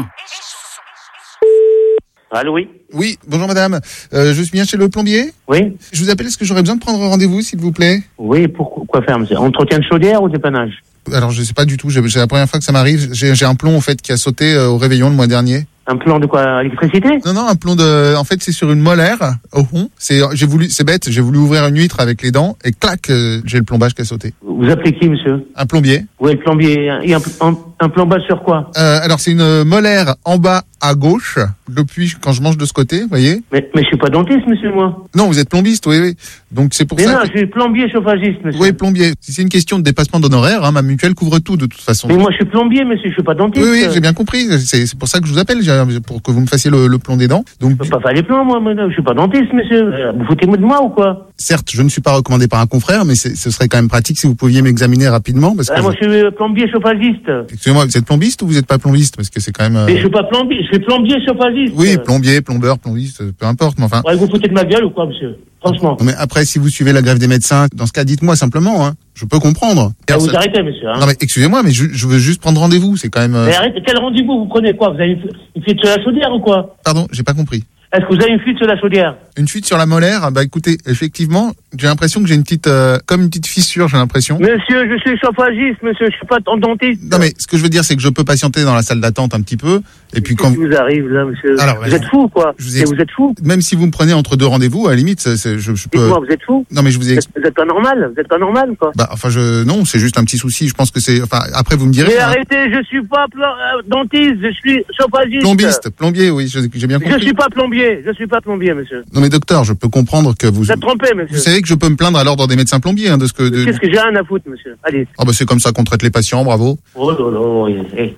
S16: Allô, oui.
S6: Oui, bonjour madame. Je suis bien chez le plombier?
S16: Oui.
S6: Je vous appelle, est-ce que j'aurais besoin de prendre rendez-vous, s'il vous plaît?
S16: Oui, quoi faire, monsieur? Entretien de chaudière ou dépannage?
S6: Alors, je sais pas du tout. C'est la première fois que ça m'arrive. J'ai un plomb, en fait, qui a sauté au réveillon le mois dernier.
S16: Un plomb de quoi? Électricité?
S6: Non, un plomb en fait, c'est sur une molaire, au fond. C'est bête, j'ai voulu ouvrir une huître avec les dents, et clac, j'ai le plombage qui a sauté.
S16: Vous appelez qui, monsieur?
S6: Un plombier.
S16: Oui, le plombier. Et un plombage sur quoi?
S6: Alors, c'est une molaire en bas à gauche, depuis quand je mange de ce côté, vous voyez?
S16: Mais je suis pas dentiste, monsieur, moi.
S6: Non, vous êtes plombiste, oui. Donc, c'est pour ça.
S16: Mais non, je suis plombier chauffagiste, monsieur.
S6: Oui, plombier. Si c'est une question de dépassement d'honoraires, hein, ma mutuelle couvre tout, de toute façon.
S16: Mais moi, je suis plombier, monsieur, je suis pas dentiste.
S6: Oui, j'ai bien compris. C'est pour ça que je vous appelle, pour que vous me fassiez le plomb des dents. Donc,
S16: je peux pas faire les plombs, moi, je suis pas dentiste, monsieur. Vous foutez-moi de moi ou quoi?
S6: Certes, je ne suis pas recommandé par un confrère, mais ce serait quand même pratique si vous pouviez m'examiner rapidement. Parce que
S16: moi, je suis plombier chauffagiste.
S6: Excusez-moi, vous êtes plombiste ou vous n'êtes pas plombiste? Parce que c'est quand même...
S16: Mais je suis pas plombier, je suis plombier chauffagiste.
S6: Oui, plombier, plombeur, plombiste, peu importe, mais enfin...
S16: Ouais, vous foutez de ma gueule ou quoi, monsieur? Franchement.
S6: Non, mais après, si vous suivez la grève des médecins, dans ce cas, dites-moi simplement, hein. Je peux comprendre.
S16: Vous arrêtez, monsieur. Hein.
S6: Non, mais excusez-moi, mais je veux juste prendre rendez-vous, c'est quand même...
S16: Mais arrêtez, quel rendez-vous vous prenez quoi? Vous avez une fuite sur la chaudière ou quoi?
S6: Pardon, j'ai pas compris.
S16: Est-ce que vous avez une fuite sur la chaudière?
S6: Une fuite sur la molaire? Bah écoutez, effectivement, j'ai l'impression que j'ai une petite, comme une petite fissure, j'ai l'impression.
S16: Monsieur, je suis chauffagiste, monsieur, je suis pas dentiste.
S6: Non mais ce que je veux dire, c'est que je peux patienter dans la salle d'attente un petit peu, et puis quand...
S16: Qu'est-ce qui vous arrive là, monsieur?
S6: Alors,
S16: vous êtes fou, quoi. Vous êtes fou.
S6: Même si vous me prenez entre deux rendez-vous, à la limite, je peux...
S16: Dites-moi, vous êtes fou?
S6: Non mais je vous ai...
S16: Vous êtes pas normal, quoi.
S6: Bah enfin non, c'est juste un petit souci, je pense que c'est... Enfin, après vous me direz...
S16: Mais arrêtez, je suis pas dentiste, je suis chauffagiste.
S6: Plombier, oui, j'ai bien compris.
S16: Je suis pas plombier, monsieur.
S6: Non mais docteur, je peux comprendre que vous
S16: êtes trompé, monsieur.
S6: Vous savez que je peux me plaindre à l'ordre des médecins plombiers, hein, de ce que...
S16: Qu'est-ce que j'ai rien à foutre, monsieur? Allez.
S6: Ah bah c'est comme ça qu'on traite les patients, bravo.
S16: Oh là là,
S14: Et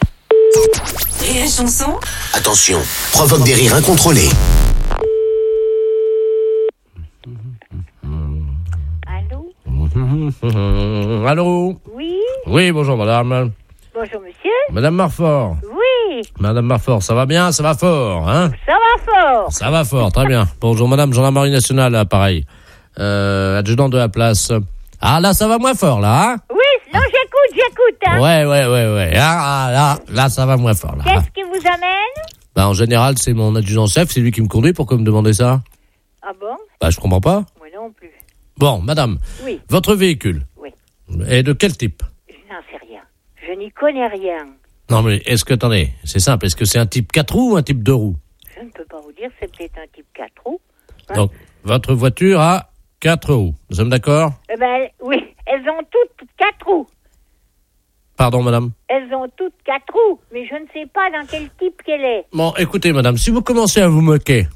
S14: la chanson?
S4: Attention, provoque des rires incontrôlés.
S10: Allô?
S2: Allô?
S10: Oui?
S2: Oui, bonjour madame.
S10: Bonjour monsieur?
S2: Madame Marfort.
S10: Oui?
S2: Madame Marfort, ça va bien? Ça va fort, hein?
S10: Ça va fort.
S2: Ça va fort, très bien. Bonjour madame, gendarmerie nationale, là, pareil. Adjudant de la place. Ah, là, ça va moins fort, là, hein?
S10: Oui, non, j'écoute, hein?
S2: Ouais. Ah, là, ça va moins fort, là.
S10: Qu'est-ce qui vous amène?
S2: Bah, en général, c'est mon adjudant-chef, c'est lui qui me conduit. Pourquoi me demander ça?
S10: Ah bon?
S2: Bah, je comprends pas.
S10: Moi non plus.
S2: Bon, madame.
S10: Oui.
S2: Votre véhicule?
S10: Oui.
S2: Est de quel type?
S10: Je n'en sais rien. Je n'y connais rien.
S2: Non, mais attendez, c'est simple. Est-ce que c'est un type 4 roues ou un type 2 roues?
S10: Je ne peux pas vous dire, c'est peut-être un type 4 roues. Hein?
S2: Donc, votre voiture a 4 roues. Nous sommes d'accord?
S10: Eh ben, oui. Elles ont toutes 4 roues.
S2: Pardon, madame?
S10: Elles ont toutes 4 roues, mais je ne sais pas dans quel type qu'elle est.
S2: Bon, écoutez, madame, si vous commencez à vous moquer...
S10: Non,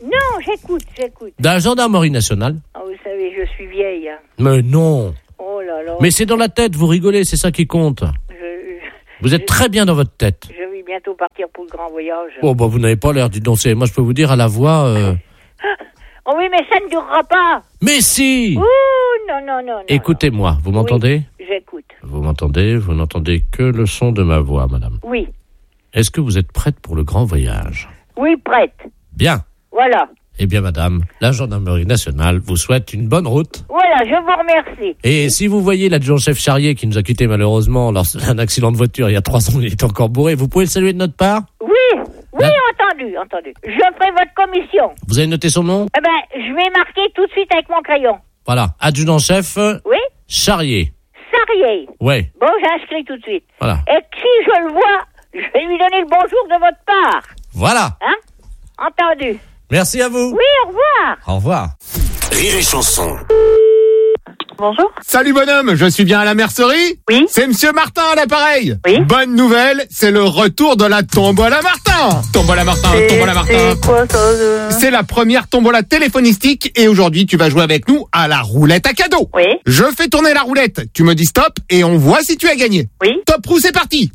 S10: j'écoute.
S2: De la gendarmerie nationale.
S10: Ah, vous savez, je suis vieille. Hein.
S2: Mais non.
S10: Oh là là.
S2: Mais c'est dans la tête, vous rigolez, c'est ça qui compte. Vous êtes très bien dans votre tête.
S10: Je vais bientôt partir pour le grand voyage.
S2: Oh, bah vous n'avez pas l'air, dis donc. Moi, je peux vous dire à la voix...
S10: Oh oui, mais ça ne durera pas.
S2: Mais si.
S10: Ouh, non.
S2: Écoutez-moi, vous m'entendez?
S10: Oui, j'écoute.
S2: Vous m'entendez? Vous n'entendez que le son de ma voix, madame.
S10: Oui.
S2: Est-ce que vous êtes prête pour le grand voyage?
S10: Oui, prête.
S2: Bien.
S10: Voilà.
S2: Eh bien, madame, la gendarmerie nationale vous souhaite une bonne route.
S10: Voilà, je vous remercie.
S2: Et si vous voyez l'adjudant-chef Charrier qui nous a quittés malheureusement lors d'un accident de voiture il y a 3 ans, il est encore bourré, vous pouvez le saluer de notre part?
S10: Oui, entendu. Je ferai votre commission.
S2: Vous avez noté son nom?
S10: Eh ben, je vais marquer tout de suite avec mon crayon.
S2: Voilà, adjudant-chef
S10: Oui?
S2: Charrier.
S10: Sarrier.
S2: Ouais.
S10: Bon, j'inscris tout de suite.
S2: Voilà.
S10: Et si je le vois, je vais lui donner le bonjour de votre part.
S2: Voilà.
S10: Hein? Entendu.
S2: Merci à vous.
S10: Oui, au revoir.
S2: Au revoir.
S4: Rire et chanson.
S15: Bonjour.
S6: Salut bonhomme, je suis bien à la mercerie?
S15: Oui.
S6: C'est Monsieur Martin à l'appareil.
S15: Oui.
S6: Bonne nouvelle, c'est le retour de la tombola Martin. Tombola Martin.
S15: C'est quoi ça
S6: C'est la première tombola téléphonistique et aujourd'hui tu vas jouer avec nous à la roulette à cadeaux.
S15: Oui.
S6: Je fais tourner la roulette, tu me dis stop et on voit si tu as gagné.
S15: Oui.
S6: Top roue, c'est parti.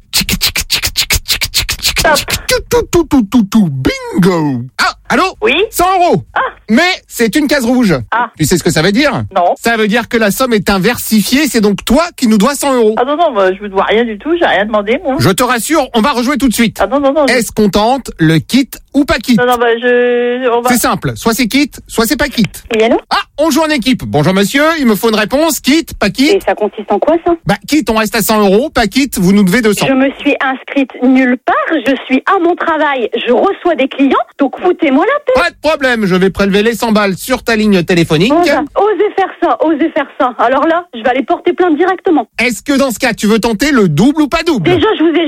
S15: Stop.
S6: Bingo. Ah, allô?
S15: Oui.
S6: 100 €.
S15: Ah.
S6: Mais c'est une case rouge.
S15: Ah.
S6: Tu sais ce que ça veut dire?
S15: Non.
S6: Ça veut dire que la somme est inversifiée, c'est donc toi qui nous dois 100 €.
S15: Ah non, moi, je me dois rien du tout, j'ai rien demandé, moi.
S6: Je te rassure, on va rejouer tout de suite.
S15: Ah non.
S6: Est-ce qu'on tente le kit ou pas kit?
S15: Non, on va...
S6: C'est simple, soit c'est kit, soit c'est pas kit.
S15: Oui, allô?
S6: Ah, on joue en équipe. Bonjour monsieur, il me faut une réponse. Kit, pas kit?
S15: Et ça consiste en quoi, ça?
S6: Bah, kit, on reste à 100 €. Pas kit, vous nous devez 200.
S15: Je me suis inscrite nulle part, je suis à mon travail, je reçois des clients, donc foutez-moi la paix.
S6: Pas de problème, je vais prélever les 100 balles sur ta ligne téléphonique.
S15: Bon, osez faire ça. Alors là, je vais aller porter plainte directement.
S6: Est-ce que dans ce cas, tu veux tenter le double ou pas double?
S15: Déjà, je vous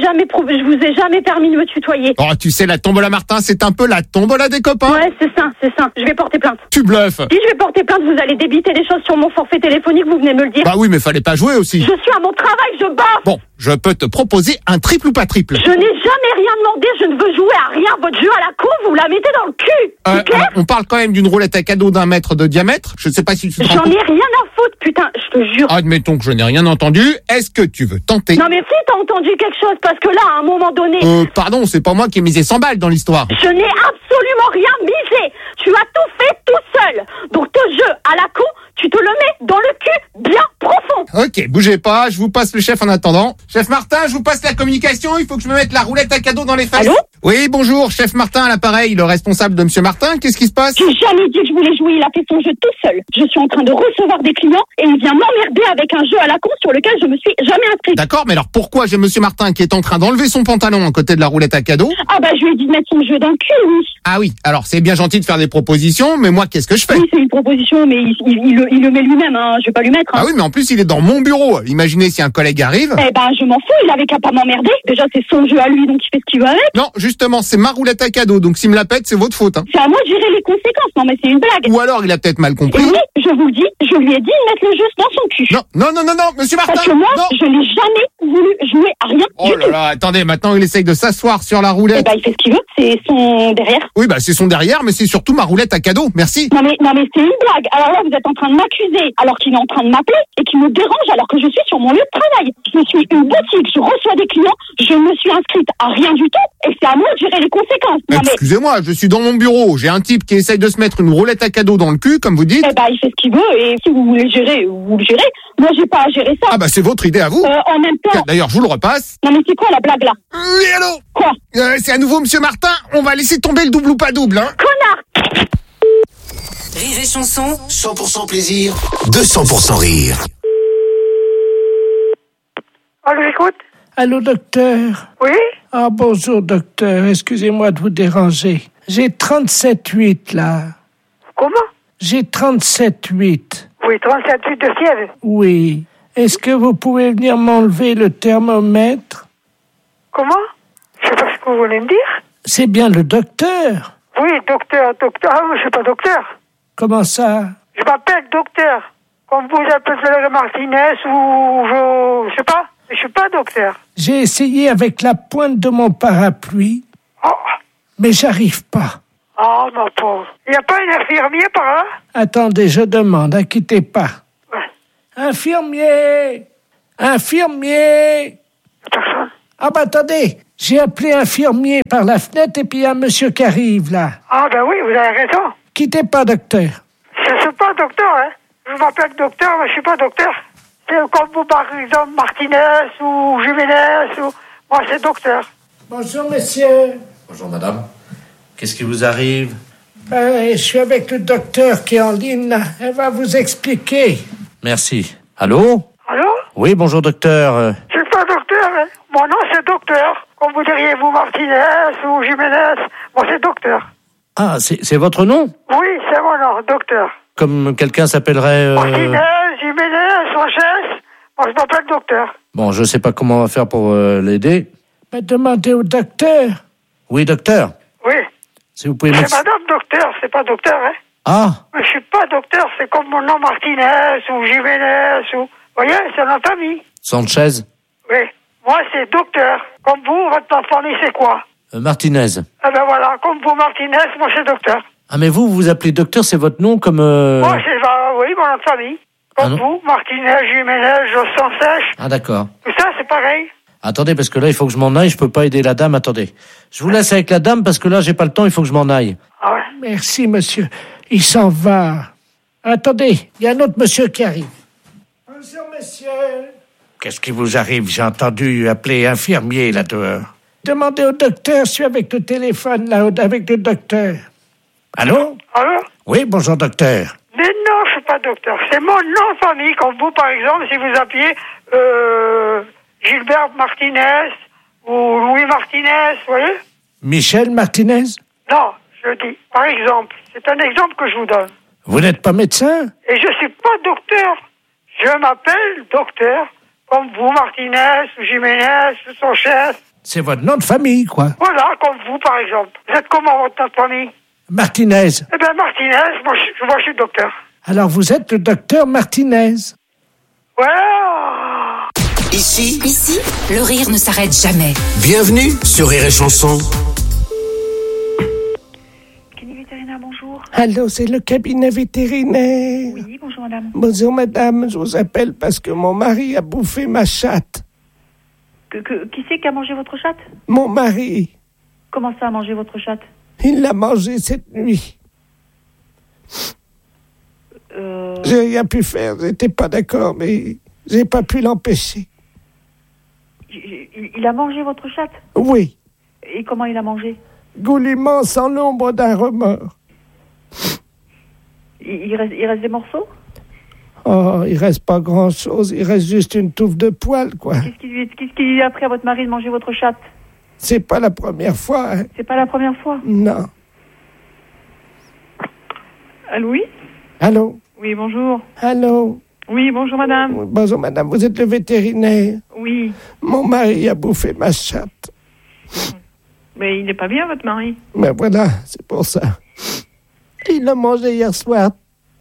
S15: ai jamais permis de me tutoyer.
S6: Oh, tu sais, la tombola Martin, c'est un peu la tombola des copains.
S15: Ouais, c'est ça. Je vais porter plainte.
S6: Tu bluffes.
S15: Si je vais porter plainte, vous allez débiter des choses sur mon forfait téléphonique, vous venez me le dire.
S6: Bah oui, mais fallait pas jouer aussi.
S15: Je suis à mon travail, je bosse.
S6: Bon, je peux te proposer un triple ou pas triple.
S15: Je n'ai jamais rien demandé, je ne veux jouer à rien. Votre jeu à la con, vous la mettez dans le cul. C'est clair?
S6: On parle quand même d'une roulette à cadeau d'1 mètre de diamètre. Je sais pas si tu te rends
S15: J'en
S6: compte.
S15: ai rien à foutre, putain, je te jure.
S6: Admettons que je n'ai rien entendu. Est-ce que tu veux tenter?
S15: Non mais si t'as entendu quelque chose, parce que là, à un moment donné...
S6: Pardon, c'est pas moi qui ai misé 100 balles dans l'histoire.
S15: Je n'ai absolument rien misé. Tu as tout fait tout seul. Donc ton jeu à la con, tu te le mets dans le cul bien profond.
S6: Ok, bougez pas, je vous passe le chef en attendant. Chef Martin, je vous passe la communication, il faut que je me mette la roulette à cadeau dans les fesses.
S15: Allô?
S6: Oui, bonjour, chef Martin à l'appareil, le responsable de Monsieur Martin, qu'est-ce qui se passe?
S15: J'ai jamais dit que je voulais jouer, il a fait son jeu tout seul. Je suis en train de recevoir des clients et il vient m'emmerder avec un jeu à la con sur lequel je me suis jamais inscrite.
S6: D'accord, mais alors pourquoi j'ai Monsieur Martin qui est en train d'enlever son pantalon à côté de la roulette à cadeau?
S15: Ah bah je lui ai dit de mettre son jeu dans le cul, oui.
S6: Ah oui, alors c'est bien gentil de faire des propositions, mais moi qu'est-ce que je fais?
S15: Oui, c'est une proposition, mais il le met lui-même, hein. Je vais pas lui mettre. Hein.
S6: Ah oui, mais en plus il est dans mon bureau. Imaginez si un collègue arrive.
S15: Eh ben je m'en fous, il avait qu'à pas m'emmerder. Déjà c'est son jeu à lui, donc il fait ce qu'il veut avec.
S6: Non, justement, c'est ma roulette à cadeau, donc s'il me la pète, c'est votre faute. Hein.
S15: C'est à moi de gérer les conséquences, non mais c'est une blague.
S6: Ou alors il a peut-être mal compris.
S15: Et oui, je vous le dis, je lui ai dit de mettre le jeu dans son cul.
S6: Non, Monsieur Martin.
S15: Parce que moi,
S6: non.
S15: je n'ai jamais voulu jouer à rien
S6: Oh
S15: du
S6: là
S15: tout.
S6: là, attendez, maintenant il essaye de s'asseoir sur la roulette.
S15: Eh ben il fait ce qu'il veut, c'est son derrière.
S6: Oui, bah c'est son derrière, mais c'est surtout ma roulette à cadeau. Merci.
S15: Non mais c'est une blague. Alors là, vous êtes en train de m'accuser alors qu'il est en train de m'appeler et qu'il me dérange alors que je suis sur mon lieu de travail. Je suis une boutique, je reçois des clients, je me suis inscrite à rien du tout et c'est à moi de gérer les conséquences. Non, mais...
S6: Excusez-moi, je suis dans mon bureau. J'ai un type qui essaye de se mettre une roulette à cadeau dans le cul, comme vous dites.
S15: Eh ben il fait ce qu'il veut et si vous voulez le gérer, vous le gérez. Moi j'ai pas à gérer ça.
S6: Ah bah c'est votre idée à vous.
S15: En même temps.
S6: D'ailleurs, je vous le repasse.
S15: Non mais c'est quoi la blague là?
S6: Oui, allô?
S15: Quoi?
S6: C'est à nouveau Monsieur Martin. On va laisser tomber le double ou pas double, hein.
S15: Connard!
S14: Rire et chanson.
S4: 100% plaisir, 200% rire.
S8: Allô, j'écoute.
S2: Allô, docteur?
S8: Oui?
S2: Ah, bonjour, docteur. Excusez-moi de vous déranger. J'ai 37,8 là.
S8: Comment?
S2: J'ai 37,8.
S8: Oui, 37,8 de fièvre.
S2: Oui. Est-ce que vous pouvez venir m'enlever le thermomètre?
S8: Comment? Je sais pas ce que vous voulez me dire.
S2: C'est bien le docteur.
S8: Oui, docteur. Ah, je suis pas docteur.
S2: Comment ça?
S8: Je m'appelle docteur. Comme vous appelez Martinez ou je sais pas. Je suis pas docteur.
S2: J'ai essayé avec la pointe de mon parapluie, mais j'arrive pas.
S17: Oh, ma pauvre. Il n'y a pas un infirmier par là?
S8: Attendez, je demande, ne quittez pas. Ouais. Infirmier! Infirmier!
S17: Personne.
S8: Ah ben attendez, j'ai appelé infirmier par la fenêtre et puis il y a un monsieur qui arrive là.
S17: Ah ben oui, vous avez raison.
S8: Quittez pas, docteur.
S17: Je suis pas docteur, hein. Je m'appelle docteur, mais je suis pas docteur. C'est comme vous, par exemple, Martinez ou Jiménez ou... Moi, c'est docteur.
S8: Bonjour, monsieur.
S2: Bonjour, madame. Qu'est-ce qui vous arrive?
S8: Je suis avec le docteur qui est en ligne, là. Elle va vous expliquer.
S2: Merci. Allô?
S17: Allô?
S2: Oui, bonjour, docteur.
S17: Je suis pas docteur, hein. Mon nom, c'est docteur. Comme vous diriez, vous, Martinez ou Jiménez. Moi, c'est docteur.
S2: Ah, c'est votre nom?
S17: Oui, c'est mon nom, docteur.
S2: Comme quelqu'un s'appellerait...
S17: Martinez, Jiménez, Sanchez. Moi, je m'appelle docteur.
S2: Bon, je sais pas comment on va faire pour l'aider.
S8: Demandez au docteur.
S2: Oui, docteur.
S17: Oui.
S2: Si vous pouvez
S17: c'est madame docteur, c'est pas docteur, hein.
S2: Ah.
S17: Mais je suis pas docteur, c'est comme mon nom Martinez ou Jiménez ou... Vous voyez, c'est notre famille.
S2: Sanchez?
S17: Oui. Moi, c'est docteur. Comme vous, votre famille, c'est quoi?
S2: Martinez.
S17: Eh ben voilà, comme vous, Martinez, moi, c'est docteur.
S2: Ah, mais vous vous appelez docteur, c'est votre nom comme...
S17: Moi, c'est... oui, mon nom de famille. Comme vous, Martinez, Jiménez, Sanchez.
S2: Ah, d'accord.
S17: Tout ça, c'est pareil.
S2: Attendez, parce que là, il faut que je m'en aille, je peux pas aider la dame, attendez. Je vous laisse avec la dame, parce que là, j'ai pas le temps, il faut que je m'en aille.
S17: Ah ouais?
S8: Merci, monsieur. Il s'en va. Attendez, il y a un autre monsieur qui arrive. Bonjour, monsieur.
S2: Qu'est-ce qui vous arrive? J'ai entendu appeler infirmier, là, dehors.
S8: Demandez au docteur, je suis avec le téléphone, là, avec le docteur.
S2: Allô?
S17: Allô?
S2: Oui, bonjour, docteur.
S17: Mais non, je suis pas docteur. C'est mon nom de famille, comme vous, par exemple, si vous appuyez, Gilbert Martinez ou Louis Martinez, vous voyez?
S8: Michel Martinez?
S17: Non, je dis, par exemple. C'est un exemple que je vous donne.
S8: Vous n'êtes pas médecin?
S17: Et je suis pas docteur. Je m'appelle docteur, comme vous, Martinez, ou Jiménez, ou Sanchez.
S8: C'est votre nom de famille, quoi.
S17: Voilà, comme vous, par exemple. Vous êtes comment, votre nom de famille?
S8: Martinez.
S17: Eh bien, Martinez, moi, je suis docteur.
S8: Alors, vous êtes le docteur Martinez?
S17: Ouais.
S14: Ici, le rire ne s'arrête jamais.
S4: Bienvenue sur Rire et Chanson.
S18: Cabinet vétérinaire, bonjour.
S8: Allô, c'est le cabinet vétérinaire.
S18: Oui, bonjour madame.
S8: Bonjour madame, je vous appelle parce que mon mari a bouffé ma chatte.
S18: Qui c'est qui a mangé votre chatte?
S8: Mon mari.
S18: Comment ça a mangé votre chatte?
S8: Il l'a mangé cette nuit. J'ai rien pu faire, j'étais pas d'accord, mais j'ai pas pu l'empêcher.
S18: Il a mangé votre chatte?
S8: Oui.
S18: Et comment il a mangé?
S8: Goulûment, sans l'ombre d'un remords.
S18: Il reste des morceaux?
S8: Oh, il reste pas grand-chose, il reste juste une touffe de poils, quoi.
S18: Qu'est-ce qui lui a appris à votre mari de manger votre chatte?
S8: C'est pas la première fois, hein.
S18: C'est pas la première fois?
S8: Non.
S18: Allô, oui?
S8: Allô?
S18: Oui, bonjour.
S8: Allô?
S18: Oui, bonjour madame.
S8: Oui, bonjour madame, vous êtes le vétérinaire?
S18: Oui.
S8: Mon mari a bouffé ma chatte.
S18: Mais il n'est pas bien, votre mari?
S8: Mais voilà, c'est pour ça. Il l'a mangé hier soir.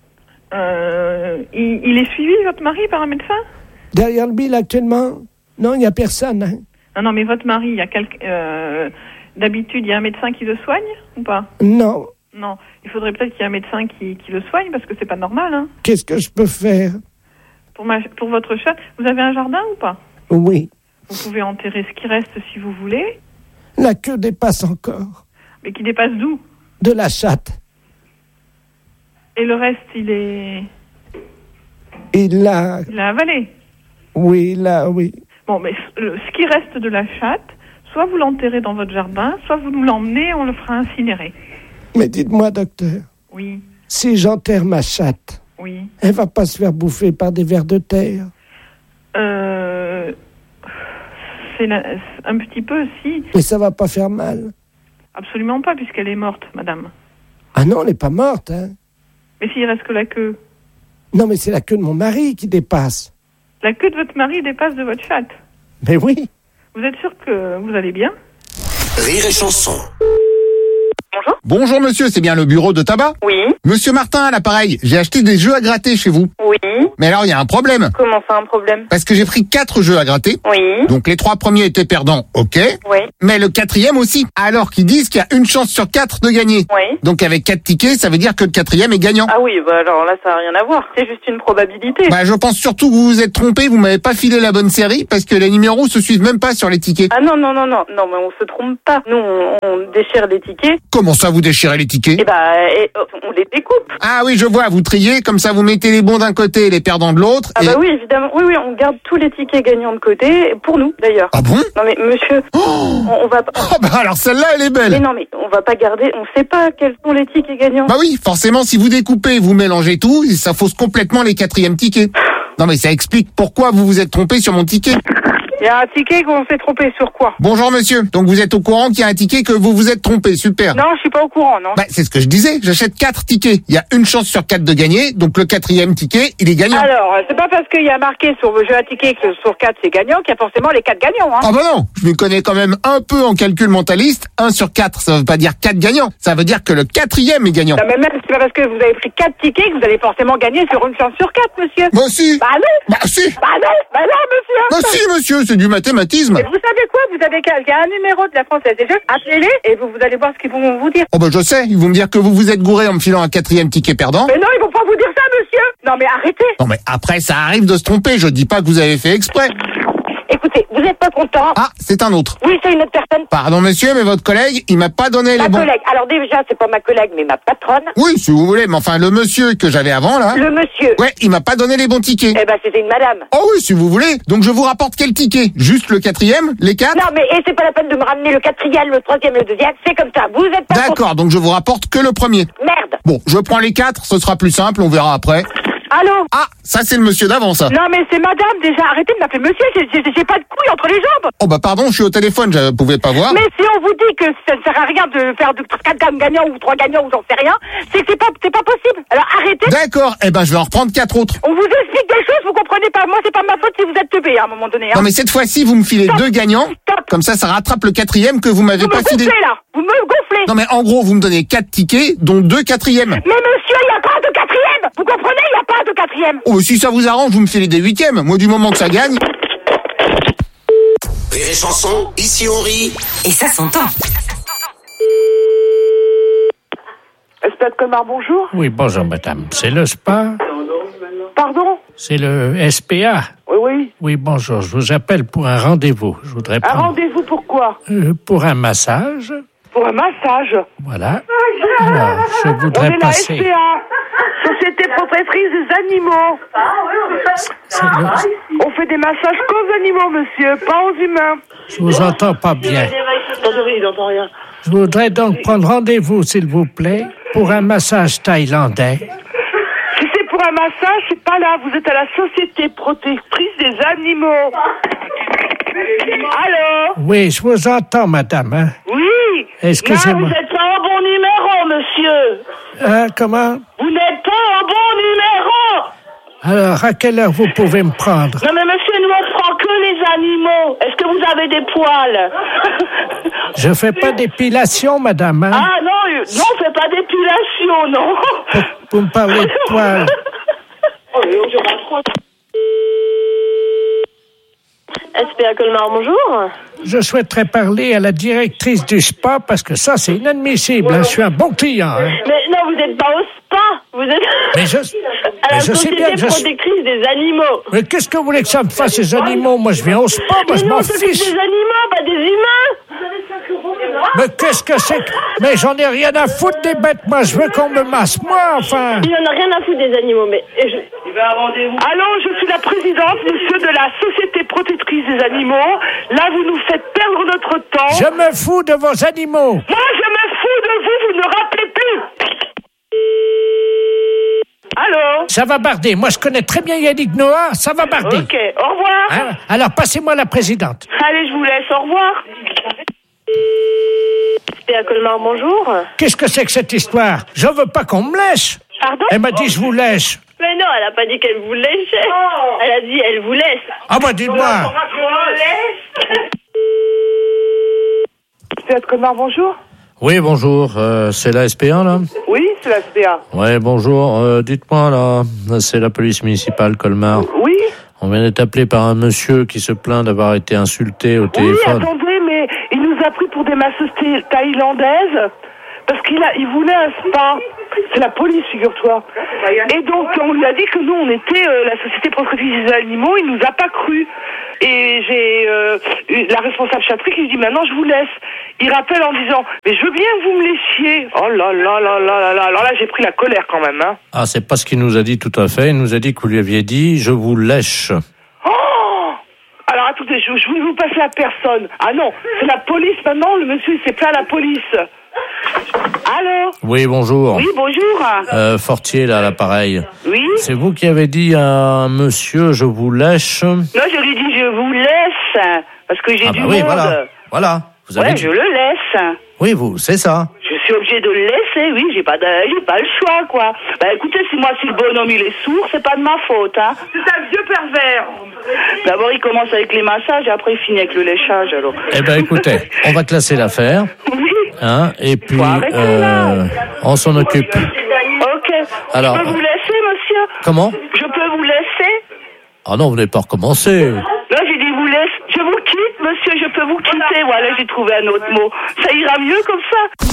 S18: Il est suivi, votre mari, par un médecin?
S8: Derrière le bille, actuellement? Non, il n'y a personne, hein.
S18: Ah non, mais votre mari, il y a d'habitude, il y a un médecin qui le soigne, ou pas?
S8: Non.
S18: Non, il faudrait peut-être qu'il y ait un médecin qui le soigne, parce que c'est pas normal, hein.
S8: Qu'est-ce que je peux faire?
S18: Pour votre chatte, vous avez un jardin ou pas?
S8: Oui.
S18: Vous pouvez enterrer ce qui reste si vous voulez.
S8: La queue dépasse encore.
S18: Mais qui dépasse d'où?
S8: De la chatte.
S18: Et le reste, il est...
S8: Il l'a
S18: avalé?
S8: Oui, oui.
S18: Bon, mais ce qui reste de la chatte, soit vous l'enterrez dans votre jardin, soit vous nous l'emmenez, on le fera incinérer.
S8: Mais dites-moi, docteur.
S18: Oui.
S8: Si j'enterre ma chatte,
S18: oui,
S8: elle va pas se faire bouffer par des vers de terre?
S18: C'est un petit peu, si.
S8: Mais ça va pas faire mal?
S18: Absolument pas, puisqu'elle est morte, madame.
S8: Ah non, elle n'est pas morte, hein.
S18: Mais s'il reste que la queue?
S8: Non, mais c'est la queue de mon mari qui dépasse.
S18: La queue de votre mari dépasse de votre chatte?
S8: Mais oui.
S18: Vous êtes sûr que vous allez bien?
S4: Rire et Chanson.
S6: Bonjour. Bonjour monsieur, c'est bien le bureau de tabac?
S19: Oui.
S6: Monsieur Martin à l'appareil, j'ai acheté des jeux à gratter chez vous.
S19: Oui.
S6: Mais alors, il y a un problème.
S19: Comment ça, un problème?
S6: Parce que j'ai pris 4 jeux à gratter.
S19: Oui.
S6: Donc les 3 premiers étaient perdants, ok.
S19: Oui.
S6: Mais le 4e aussi. Alors qu'ils disent qu'il y a une chance sur 4 de gagner.
S19: Oui.
S6: Donc avec 4 tickets, ça veut dire que le 4e est gagnant.
S19: Ah oui, bah alors là, ça n'a rien à voir. C'est juste une probabilité.
S6: Bah je pense surtout que vous vous êtes trompé, vous m'avez pas filé la bonne série parce que les numéros se suivent même pas sur les tickets.
S19: Ah non, mais on se trompe pas. Nous, on déchire des tickets.
S6: Comment ça, vous déchirez les tickets?
S19: On les découpe.
S6: Ah oui, je vois, vous triez, comme ça vous mettez les bons d'un côté et les perdants de l'autre.
S19: Ah bah oui, évidemment. Oui, on garde tous les tickets gagnants de côté, pour nous d'ailleurs.
S6: Ah bon?
S19: Non mais monsieur, on va pas...
S6: Oh bah alors celle-là, elle est belle.
S19: Mais non mais on va pas garder, on sait pas quels sont les tickets gagnants.
S6: Bah oui, forcément, si vous découpez, vous mélangez tout, ça fausse complètement les 4e tickets. Non mais ça explique pourquoi vous vous êtes trompé sur mon ticket.
S19: Il y a un ticket qu'on s'est trompé sur quoi?
S6: Bonjour monsieur, donc vous êtes au courant qu'il y a un ticket que vous vous êtes trompé, super.
S19: Non, je suis pas au courant, non.
S6: Bah c'est ce que je disais, j'achète 4 tickets, il y a une chance sur 4 de gagner, donc le 4e ticket, il est gagnant.
S19: Alors, c'est pas parce qu'il y a marqué sur le jeu à ticket que sur 4 c'est gagnant qu'il y a forcément les 4 gagnants, hein.
S6: Ah bah non, je me connais quand même un peu en calcul mentaliste, 1 sur 4, ça veut pas dire 4 gagnants, ça veut dire que le 4e est gagnant.
S19: Non mais même c'est pas parce que vous avez pris 4 tickets que vous allez forcément gagner sur une chance sur 4, monsieur.
S6: Bah si.
S19: Bah non.
S6: Bah si.
S19: Bah non, monsieur.
S6: Bah si monsieur, c'est du mathématisme.
S19: Et vous savez quoi? Vous avez il y a un numéro de la Française des Jeux, appelez-les et vous allez voir ce qu'ils vont vous dire.
S6: Oh bah je sais, ils vont me dire que vous vous êtes gouré en me filant un 4e ticket perdant.
S19: Mais non, ils vont pas vous dire ça, monsieur. Non mais arrêtez.
S6: Non mais après ça arrive de se tromper, je dis pas que vous avez fait exprès.
S19: Écoutez, vous n'êtes pas content?
S6: Ah, c'est un autre.
S19: Oui, c'est une autre personne.
S6: Pardon monsieur, mais votre collègue, il m'a pas donné les bons...
S19: Ma collègue. Alors déjà, c'est pas ma collègue, mais ma patronne.
S6: Oui, si vous voulez, mais enfin, le monsieur que j'avais avant, là...
S19: Le monsieur.
S6: Ouais, il m'a pas donné les bons tickets.
S19: Eh ben, c'était une madame.
S6: Oh oui, si vous voulez. Donc je vous rapporte quel ticket? Juste le 4e? Les 4?
S19: Non, mais c'est pas la peine de me ramener le 4e, le 3e, le 2e. C'est comme ça. Vous êtes pas...
S6: D'accord, donc je vous rapporte que le premier.
S19: Merde.
S6: Bon, je prends les 4, ce sera plus simple, on verra après.
S19: Allô?
S6: Ah, ça c'est le monsieur d'avant, ça.
S19: Non, mais c'est madame, déjà. Arrêtez de m'appeler monsieur, j'ai pas de couilles entre les jambes.
S6: Oh bah pardon, je suis au téléphone, je pouvais pas voir.
S19: Mais si on vous dit que ça ne sert à rien de faire 4 gagnants ou 3 gagnants ou j'en sais rien, c'est que c'est pas possible. Alors arrêtez.
S6: D'accord, eh ben je vais en reprendre 4 autres.
S19: On vous explique des choses, vous comprenez pas. Moi, c'est pas ma faute si vous êtes teubé à un moment donné. Hein.
S6: Non mais cette fois-ci, vous me filez 2 gagnants. Stop. Comme ça rattrape le 4e que vous m'avez pas filé.
S19: Vous me gonflez là, vous me gonflez.
S6: Non mais en gros, vous me donnez 4 tickets, dont 2 4e.
S19: Mais monsieur, il n'y a pas de 4e. Vous comprenez, il n'y a pas de 4e.
S6: Oh, si ça vous arrange, vous me filez des 8e. Moi, du moment que ça gagne...
S4: Rire et chanson, ici on rit.
S14: Et ça s'entend.
S19: Spa de Colmar, bonjour.
S2: Oui, bonjour madame. C'est le spa?
S19: Pardon?
S2: C'est le SPA?
S19: Oui.
S2: Oui, bonjour. Je vous appelle pour un rendez-vous. Je voudrais
S19: Un rendez-vous pourquoi?
S2: Pour un massage.
S19: Pour un massage?
S2: Voilà. Alors, je voudrais passer...
S19: On est la SPA, Société Protectrice des Animaux. On fait des massages qu'aux animaux, monsieur, pas aux humains.
S2: Je vous entends pas bien.
S19: Il n'entend rien.
S2: Je voudrais donc prendre rendez-vous, s'il vous plaît, pour un massage thaïlandais.
S19: Si c'est pour un massage, c'est pas là. Vous êtes à la Société Protectrice des Animaux. Allô?
S2: Oui, je vous entends, madame. Hein?
S19: Oui.
S2: Excusez-moi.
S19: Non, vous n'êtes pas au bon numéro, monsieur.
S2: Comment?
S19: Vous n'êtes pas au bon numéro.
S2: Alors, à quelle heure vous pouvez me prendre?
S19: Non, mais monsieur, nous, on prend que les animaux. Est-ce que vous avez des poils?
S2: Je fais pas d'épilation, madame. Hein?
S19: Ah non, on fait pas d'épilation, non.
S2: Vous me parlez de poils.
S19: SPA Colmar, bonjour.
S2: Je souhaiterais parler à la directrice du spa parce que ça, c'est inadmissible. Hein? Je suis un bon client. Hein?
S19: Mais non, vous n'êtes pas au spa. Vous êtes à la Société Protectrice des Animaux.
S2: Mais qu'est-ce que vous voulez que ça me fasse, ces animaux? Moi, je viens au spa, moi, je m'en fiche.
S19: Des animaux, pas des humains.
S2: Mais qu'est-ce que c'est que... Mais j'en ai rien à foutre des bêtes. Moi, je veux qu'on me masse. Moi, enfin...
S19: Il n'en a rien à foutre des animaux, mais... Allô, je suis la présidente, monsieur, de la Société Protectrice des Animaux. Là, vous nous faites perdre notre temps.
S2: Je me fous de vos animaux.
S19: Moi, je me fous de vous, vous ne rappelez plus. Allô?
S2: Ça va barder. Moi, je connais très bien Yannick Noah. Ça va barder.
S19: Ok, au revoir.
S2: Hein? Alors, passez-moi la présidente.
S19: Allez, je vous laisse. Au revoir. SPA Colmar, bonjour.
S2: Qu'est-ce que c'est que cette histoire? Je veux pas qu'on me lèche.
S19: Pardon?
S2: Elle m'a dit je vous lèche.
S19: Mais non, elle a pas dit qu'elle vous lèchait. Elle a dit elle vous laisse.
S2: Ah bah dites-moi.
S19: SPA Colmar, bonjour.
S2: Oui, bonjour. C'est la SPA, là?
S19: Oui, c'est la SPA.
S2: Ouais, bonjour. Dites-moi, là, c'est la police municipale Colmar.
S19: Oui.
S2: On vient d'être appelé par un monsieur qui se plaint d'avoir été insulté au téléphone.
S19: Oui, attendez, mais il nous a pris pour des masseuses thaïlandaises parce qu'il voulait un spa. C'est la police, figure-toi. Et donc, on lui a dit que nous, on était la société protectrice des animaux. Il nous a pas cru. Et j'ai la responsable chatterie qui lui dit maintenant je vous laisse. Il rappelle en disant mais je veux bien que vous me laissiez. Oh là là là là là là. Alors là j'ai pris la colère quand même. Hein.
S2: Ah, c'est pas ce qu'il nous a dit tout à fait. Il nous a dit que vous lui aviez dit je vous lèche.
S19: Oh. Alors attendez, je vais vous passer la personne. Ah non, c'est la police maintenant. Le monsieur il s'est plaint à la police. Allô?
S2: Oui, bonjour.
S19: Oui, bonjour.
S2: Fortier, là, à l'appareil.
S19: Oui.
S2: C'est vous qui avez dit à un monsieur, je vous lèche?
S19: Non, je lui ai dit, je vous laisse, parce que j'ai du
S2: oui,
S19: monde.
S2: Voilà. Vous avez dit...
S19: je le laisse.
S2: Oui, c'est ça.
S19: Je suis obligé de le laisser, oui, j'ai pas le choix, quoi. Bah écoutez, si le bonhomme il est sourd, c'est pas de ma faute, hein. C'est un vieux pervers. D'abord, il commence avec les massages, et après, il finit avec le léchage, alors.
S2: Eh ben, écoutez, on va classer l'affaire.
S19: Oui.
S2: Hein, et puis, on s'en occupe.
S19: Ok.
S2: Alors,
S19: je peux vous laisser, monsieur?
S2: Comment?
S19: Je peux vous laisser?
S2: Ah non, vous n'avez pas recommencé.
S19: Là, j'ai dit vous laisse. Je vous quitte, monsieur, je peux vous quitter. Voilà, j'ai trouvé un autre mot. Ça ira mieux comme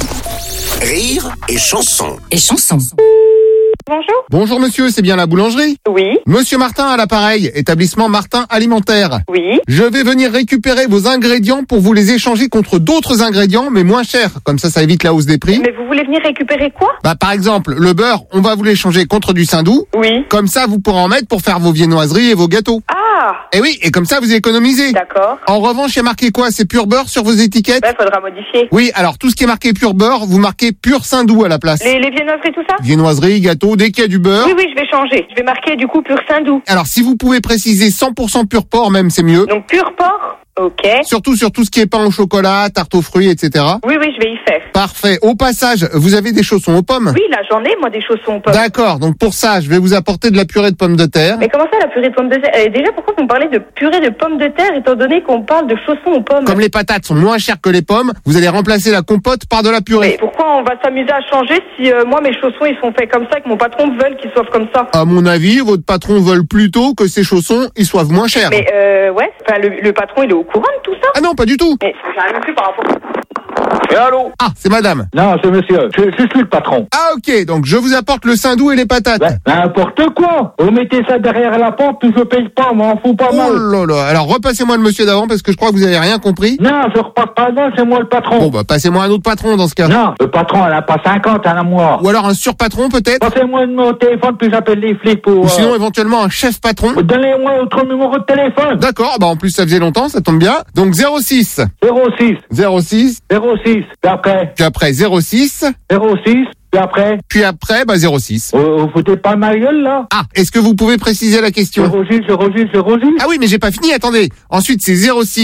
S19: ça.
S4: Rire et chanson.
S14: Et chanson.
S15: Bonjour.
S6: Bonjour monsieur, c'est bien la boulangerie?
S15: Oui.
S6: Monsieur Martin à l'appareil, établissement Martin Alimentaire.
S15: Oui.
S6: Je vais venir récupérer vos ingrédients pour vous les échanger contre d'autres ingrédients, mais moins chers. Comme ça évite la hausse des prix.
S15: Mais vous voulez venir récupérer quoi?
S6: Par exemple, le beurre, on va vous l'échanger contre du saindoux.
S15: Oui.
S6: Comme ça, vous pourrez en mettre pour faire vos viennoiseries et vos gâteaux.
S15: Ah.
S6: Et oui, et comme ça, vous économisez.
S15: D'accord.
S6: En revanche, il y a marqué quoi? C'est pur beurre sur vos étiquettes?
S15: Faudra modifier.
S6: Oui, alors tout ce qui est marqué pur beurre, vous marquez pur saindoux à la place.
S15: Les viennoiseries, tout ça?
S6: Viennoiseries, gâteaux, dès qu'il y a du beurre.
S15: Oui, je vais changer. Je vais marquer du coup pur saindoux.
S6: Alors, si vous pouvez préciser 100% pur porc même, c'est mieux.
S15: Donc pur porc? Ok.
S6: Surtout sur tout ce qui est pain au chocolat, tarte aux fruits, etc.
S15: Oui, je vais y faire.
S6: Parfait. Au passage, vous avez des chaussons aux pommes?
S15: Oui, là, j'en ai, moi, des chaussons aux pommes.
S6: D'accord. Donc, pour ça, je vais vous apporter de la purée de pommes de terre.
S15: Mais comment ça, la purée de pommes de terre? Déjà, pourquoi vous me parlez de purée de pommes de terre, étant donné qu'on parle de chaussons aux pommes?
S6: Comme les patates sont moins chères que les pommes, vous allez remplacer la compote par de la purée.
S15: Mais pourquoi on va s'amuser à changer si moi, mes chaussons, ils sont faits comme ça, que mon patron veut qu'ils soient comme ça?
S6: À mon avis, votre patron veut plutôt que ces chaussons, ils soient moins chers.
S15: Mais ouais, enfin, le patron, il est au courant de tout ça?
S6: Ah non, pas du tout.
S15: Mais j'ai rien fait par rapport...
S3: Et allô?
S6: Ah, c'est madame.
S12: Non, c'est monsieur. Je suis le patron.
S6: Ah, ok. Donc, je vous apporte le saindoux et les patates.
S12: N'importe quoi. Vous mettez ça derrière la porte, puis je paye pas, m'en fous pas mal.
S6: Oh là là. Alors, repassez-moi le monsieur d'avant, parce que je crois que vous avez rien compris.
S12: Non, je repasse pas là, c'est moi le patron.
S6: Bon, passez-moi un autre patron dans ce cas.
S12: Non, le patron, elle a pas 50, elle a moi.
S6: Ou alors un surpatron, peut-être.
S12: Passez-moi le numéro de téléphone, puis j'appelle les flics pour...
S6: Ou sinon, éventuellement, un chef patron.
S12: Donnez-moi votre numéro de téléphone.
S6: D'accord. En plus, ça faisait longtemps, ça tombe bien. Donc, 06.
S12: 06.
S6: 06.
S12: 06. Puis
S6: après 06.
S12: 06. Puis après,
S6: 06.
S12: Vous foutez pas ma gueule, là?
S6: Ah, est-ce que vous pouvez préciser la question?
S12: 06.
S6: Ah oui, mais j'ai pas fini, attendez. Ensuite, c'est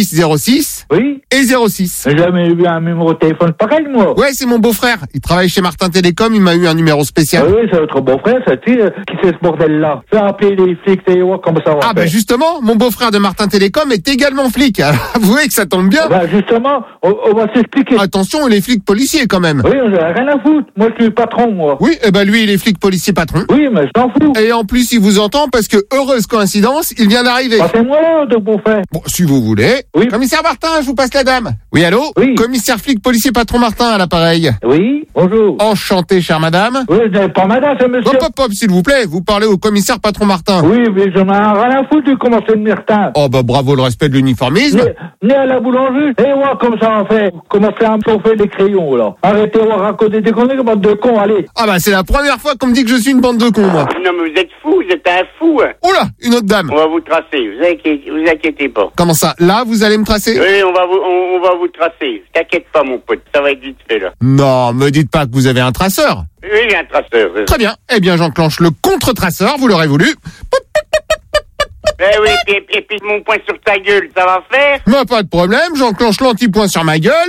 S6: 06.
S12: Oui.
S6: Et 06.
S12: J'ai jamais eu un numéro de téléphone pareil, moi.
S6: Ouais, c'est mon beau-frère. Il travaille chez Martin Télécom, il m'a eu un numéro spécial.
S12: Oui, c'est votre beau-frère, ça, tu sais, qui c'est ce bordel-là? Fais appeler les flics, et voir comment ça va.
S6: Ah, justement, mon beau-frère de Martin Télécom est également flic. Alors, avouez que ça tombe bien.
S12: Justement, on va s'expliquer.
S6: Attention, les flics policiers, quand même.
S12: Oui, on a rien à foutre. Moi, je suis le patron, moi.
S6: Oui, lui, il est flic policier patron.
S12: Oui, mais je t'en fous.
S6: Et en plus, il vous entend parce que, heureuse coïncidence, il vient d'arriver.
S12: Passez-moi là, de beau-frère.
S6: Bon, si vous voulez.
S12: Oui.
S6: Commissaire Martin, je vous passe la dame. Oui, allô?
S12: Oui.
S6: Commissaire flic policier patron Martin à l'appareil.
S12: Oui, bonjour.
S6: Enchanté, chère madame.
S12: Oui, pas madame, c'est monsieur.
S6: Hop, s'il vous plaît, vous parlez au commissaire patron Martin.
S12: Oui, mais j'en ai rien à foutre de commencer de Martin.
S6: Oh, bravo, le respect de l'uniformisme.
S12: Né à la boulangerie, et moi, comme ça on fait. Commencez à me chauffer les crayons, là. Arrêtez de raconter des conneries, bande de cons, allez.
S6: Ah c'est la première fois qu'on me dit que je suis une bande de cons, moi.
S13: Non, mais vous êtes fou, vous êtes un fou.
S6: Oh là, une autre dame.
S13: On va vous tracer, vous inquiétez pas.
S6: Comment ça? Là, vous allez me tracer?
S13: Oui, on va vous tracer. T'inquiète pas, mon pote, ça va être vite fait, là.
S6: Non, me dites pas que vous avez un traceur.
S13: Oui, j'ai un traceur.
S6: Très bien. Eh bien, j'enclenche le contre-traceur, vous l'aurez voulu.
S13: Eh oui, et puis mon poing sur ta gueule, ça va faire?
S6: Mais pas de problème, j'enclenche l'anti-point sur ma gueule.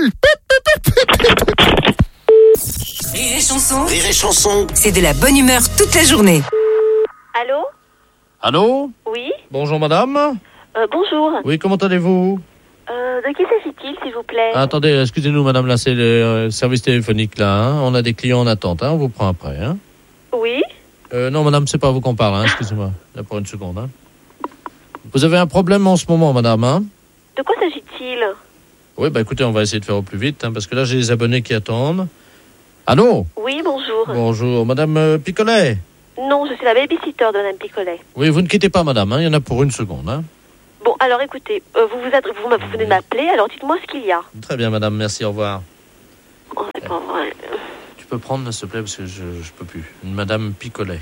S14: Rire et chanson.
S4: Rire et chanson.
S14: C'est de la bonne humeur toute la journée.
S15: Allô?
S2: Allô?
S15: Oui?
S2: Bonjour madame.
S15: Bonjour.
S2: Oui, comment allez-vous?
S20: De qui s'agit-il, s'il vous plaît?
S2: Attendez, excusez-nous, madame, là, c'est le service téléphonique, là. Hein. On a des clients en attente, hein. On vous prend après, hein.
S20: Oui.
S2: Non, madame, c'est pas à vous qu'on parle, hein. Excusez-moi. Là, pour une seconde, hein. Vous avez un problème en ce moment, madame, hein?
S20: De quoi s'agit-il?
S2: Oui, bah écoutez, on va essayer de faire au plus vite, hein, parce que là, j'ai des abonnés qui attendent. Allô?
S20: Oui, bonjour.
S2: Bonjour, madame Picolet?
S20: Non, je suis la babysitter de madame Picolet.
S2: Oui, vous ne quittez pas, madame, hein. Il y en a pour une seconde, hein.
S20: Bon, alors écoutez, vous venez de m'appeler, alors dites-moi ce qu'il y a.
S2: Très bien, madame, merci, au revoir.
S20: Oh, c'est pas vrai.
S2: Tu peux prendre, s'il te plaît, parce que je peux plus. Madame Picolet.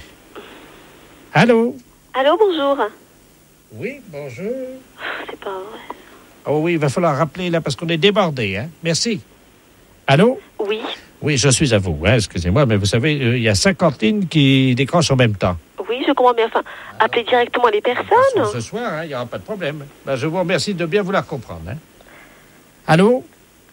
S8: Allô?
S20: Allô, bonjour.
S8: Oui, bonjour.
S20: C'est pas vrai.
S8: Oh oui, il va falloir rappeler là parce qu'on est débordé, hein. Merci. Allô?
S20: Oui.
S8: Oui, je suis à vous, hein, excusez-moi, mais vous savez, il y a 50 lignes qui décrochent en même temps.
S20: Oui, je comprends bien. Enfin, appelez directement les personnes.
S8: Ce soir, il n'y aura pas de problème. Ben, je vous remercie de bien vouloir comprendre. Hein. Allô?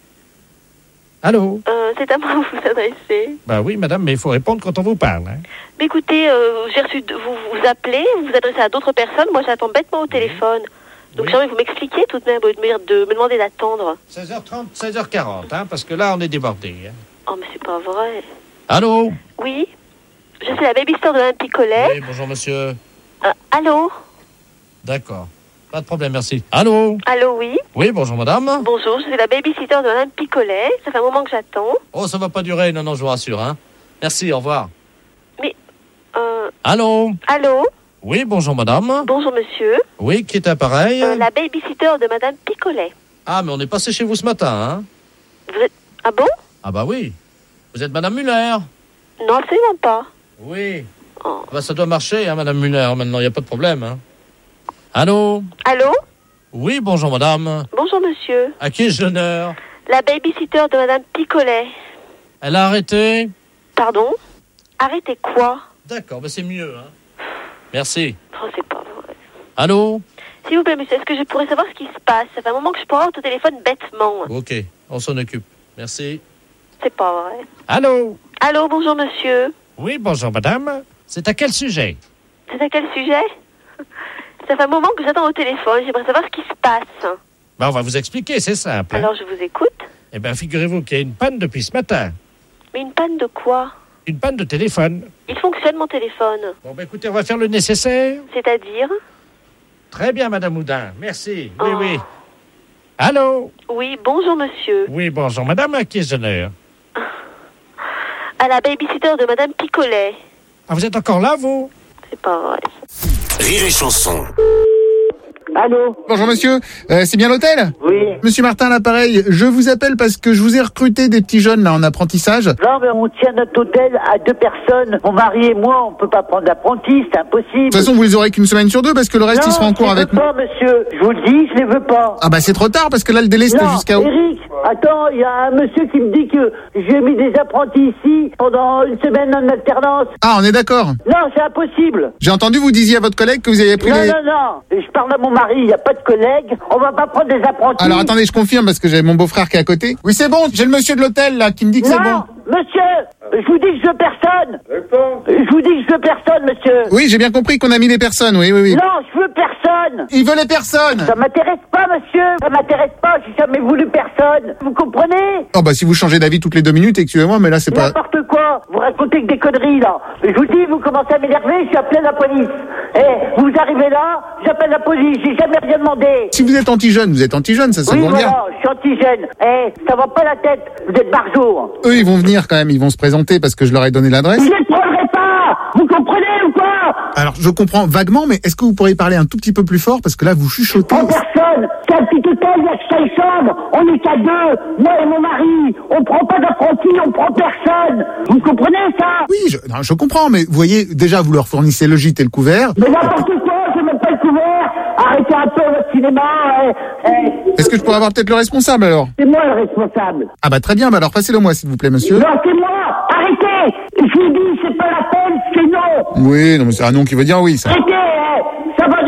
S8: Allô?
S20: C'est à moi que vous vous adressez.
S8: Ben oui, madame, mais il faut répondre quand on vous parle. Hein.
S20: Mais écoutez, j'ai reçu vous appelez, vous vous adressez à d'autres personnes. Moi, j'attends bêtement au téléphone. Donc, j'aimerais que vous m'expliquiez tout de même, de me demander d'attendre.
S8: 16h30, 16h40, hein, parce que là, on est débordé. Hein.
S20: Oh, mais c'est pas vrai.
S2: Allô?
S20: Oui? Je suis la babysitter de madame Picolet.
S2: Oui, bonjour, monsieur.
S20: Allô?
S2: D'accord. Pas de problème, merci. Allô?
S20: Allô, oui?
S2: Oui, bonjour, madame.
S20: Bonjour, je suis la babysitter de madame Picolet. Ça fait un moment que j'attends.
S2: Oh, ça va pas durer, non, je vous rassure, hein. Merci, au revoir.
S20: Mais,
S2: Allô?
S20: Allô?
S2: Oui, bonjour, madame.
S20: Bonjour, monsieur.
S2: Oui, qui est appareil?
S20: La babysitter de madame Picolet.
S2: Ah, mais on est passé chez vous ce matin, hein.
S20: Vous êtes... Ah bon?
S2: Ah bah oui. Vous êtes madame Muller?
S20: Non, absolument pas.
S2: Oui. Oh. Bah, ça doit marcher, hein, madame Muller, maintenant, il n'y a pas de problème, hein. Allô?
S20: Allô?
S2: Oui, bonjour, madame.
S20: Bonjour, monsieur.
S2: À qui ai-je l'honneur?
S20: La babysitter de madame Picolet.
S2: Elle a arrêté?
S20: Pardon? Arrêté quoi?
S2: D'accord, bah c'est mieux, hein. Merci.
S20: Oh, c'est pas vrai.
S2: Allô?
S20: S'il vous plaît, monsieur, est-ce que je pourrais savoir ce qui se passe? Ça fait un moment que je parle au téléphone bêtement.
S2: Ok, on s'en occupe. Merci.
S20: C'est pas vrai.
S8: Allô?
S20: Allô, bonjour, monsieur.
S8: Oui, bonjour, madame. C'est à quel sujet?
S20: C'est à quel sujet? Ça fait un moment que j'attends au téléphone. J'aimerais savoir ce qui se passe.
S8: Ben, on va vous expliquer, c'est simple.
S20: Alors, je vous écoute.
S8: Eh bien, figurez-vous qu'il y a une panne depuis ce matin.
S20: Mais une panne de quoi?
S8: Une panne de téléphone.
S20: Il fonctionne, mon téléphone.
S8: Bon, ben écoutez, on va faire le nécessaire.
S20: C'est-à-dire?
S8: Très bien, madame Houdin. Merci. Oui, oui. Allô?
S20: Oui, bonjour, monsieur.
S8: Oui, bonjour, madame. À qui ai-je l'honneur?
S20: À la babysitter de madame Picolet.
S8: Ah, vous êtes encore là, vous?
S20: C'est pas vrai.
S4: Rire et chanson.
S6: Allô? Bonjour monsieur, c'est bien l'hôtel?
S12: Oui.
S6: Monsieur Martin à l'appareil, je vous appelle parce que je vous ai recruté des petits jeunes là en apprentissage.
S12: Non, mais on tient notre hôtel à 2 personnes. Mon mari et moi, on peut pas prendre d'apprenti, c'est impossible.
S6: De toute façon, vous les aurez qu'une semaine sur 2 parce que le reste, ils seront en cours avec nous.
S12: Non, je les veux pas, monsieur. Je vous le dis, je les veux pas.
S6: Ah bah c'est trop tard parce que là, le délai c'était jusqu'à où?
S12: Eric, attends, il y a un monsieur qui me dit que j'ai mis des apprentis ici pendant une semaine en alternance.
S6: Ah, on est d'accord.
S12: Non, c'est impossible.
S6: J'ai entendu vous disiez à votre collègue que vous aviez pris
S12: Non. Je parle à mon mari, il n'y a pas de collègue. On va pas prendre des apprentis.
S6: Alors attendez, je confirme parce que j'ai mon beau-frère qui est à côté. Oui, c'est bon, j'ai le monsieur de l'hôtel là qui me dit que c'est bon.
S12: Non, monsieur, je vous dis que je veux personne. Je vous dis que je veux personne, monsieur.
S6: Oui, j'ai bien compris qu'on a mis des personnes, oui.
S12: Non, je veux personne.
S6: Il veut les personnes.
S12: Ça m'intéresse pas, monsieur. Ça m'intéresse pas, j'ai jamais voulu personne. Vous comprenez?
S6: Oh bah si vous changez d'avis toutes les 2 minutes, excusez-moi, mais là c'est pas...
S12: N'importe quoi. Vous racontez que des conneries, là. Je vous dis, vous commencez à m'énerver, je suis appelé la police. Vous arrivez là, j'appelle la police, j'ai jamais rien demandé.
S6: Si vous êtes anti-jeune, vous êtes anti-jeune, ça
S12: oui,
S6: vous regarde.
S12: Voilà, je suis anti-jeune. Ça va pas la tête, vous êtes barjour.
S6: Eux, ils vont venir quand même, ils vont se présenter parce que je leur ai donné l'adresse.
S12: Vous ne prendrez pas. Vous comprenez ou quoi?
S6: Alors, je comprends vaguement, mais est-ce que vous pourriez parler un tout petit peu plus fort parce que là, vous chuchotez.
S12: En personne, c'est un petit hôtel, il y a que 5 chambres, on est qu'à 2, moi et mon mari, on prend pas d'apprentis, on prend personne. Vous comprenez ça?
S6: Oui, je comprends, mais vous voyez, déjà, vous leur fournissez le gîte et le couvert.
S12: Mais n'importe quoi, c'est même pas le couvert. Arrêtez un peu votre cinéma.
S6: Est-ce que je pourrais avoir peut-être le responsable alors?
S12: C'est moi le responsable.
S6: Ah bah très bien, bah alors passez-le moi s'il vous plaît monsieur.
S12: Non, c'est moi. Arrêtez. Je vous dis, c'est pas la peine, c'est non.
S6: Oui, non mais c'est un nom qui veut dire oui ça.
S12: Arrêtez, ça va 2 minutes.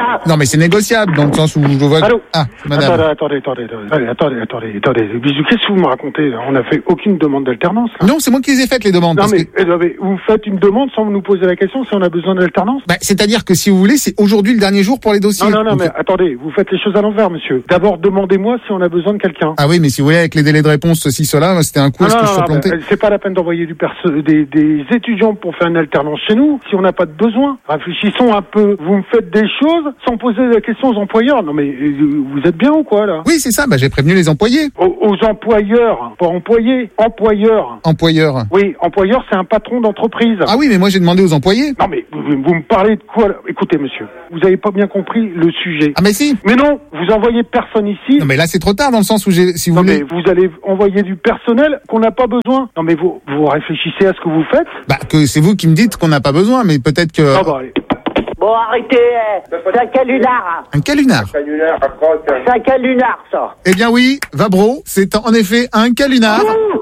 S12: là.
S6: Non, mais c'est négociable, dans le sens où je vois...
S5: Allô?
S6: Ah, madame.
S5: Attendez. Qu'est-ce que vous me racontez, là? On n'a fait aucune demande d'alternance, là.
S6: Non, c'est moi qui les ai faites, les demandes.
S5: Non, mais vous faites une demande sans nous poser la question si on a besoin d'alternance?
S6: Bah, c'est-à-dire que si vous voulez, c'est aujourd'hui le dernier jour pour les dossiers.
S5: Non, mais attendez, vous faites les choses à l'envers, monsieur. D'abord, demandez-moi si on a besoin de quelqu'un.
S6: Ah oui, mais si vous voulez, avec les délais de réponse, ceci, cela, c'était un coup, est-ce que je suis planté?
S5: C'est pas la peine d'envoyer des étudiants pour faire une alternance chez nous si on n'a pas de besoin. Réfléchissons un peu. Vous me faites des choses sans poser la question aux employeurs. Non, mais vous êtes bien ou quoi, là?
S6: Oui, c'est ça, j'ai prévenu les employés.
S5: Aux employeurs, pas employés, employeurs.
S6: Employeurs.
S5: Oui, employeur, c'est un patron d'entreprise.
S6: Ah oui, mais moi j'ai demandé aux employés.
S5: Non, mais vous me parlez de quoi, là? Écoutez, monsieur, vous avez pas bien compris le sujet.
S6: Ah mais si.
S5: Mais non, vous envoyez personne ici.
S6: Non, mais là c'est trop tard dans le sens où si vous
S5: Mais
S6: voulez...
S5: vous allez envoyer du personnel qu'on n'a pas besoin. Non, mais vous réfléchissez à ce que vous faites.
S6: Bah, que c'est vous qui me dites qu'on n'a pas besoin, mais peut-être que...
S5: Ah bah, allez.
S12: Bon, arrêtez, c'est un calunar.
S6: Un calunar.
S12: C'est un calunar, ça.
S6: Eh bien oui, Vabro, c'est en effet un calunar.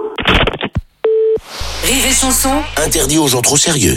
S14: Rire et chanson.
S4: Interdit aux gens trop sérieux.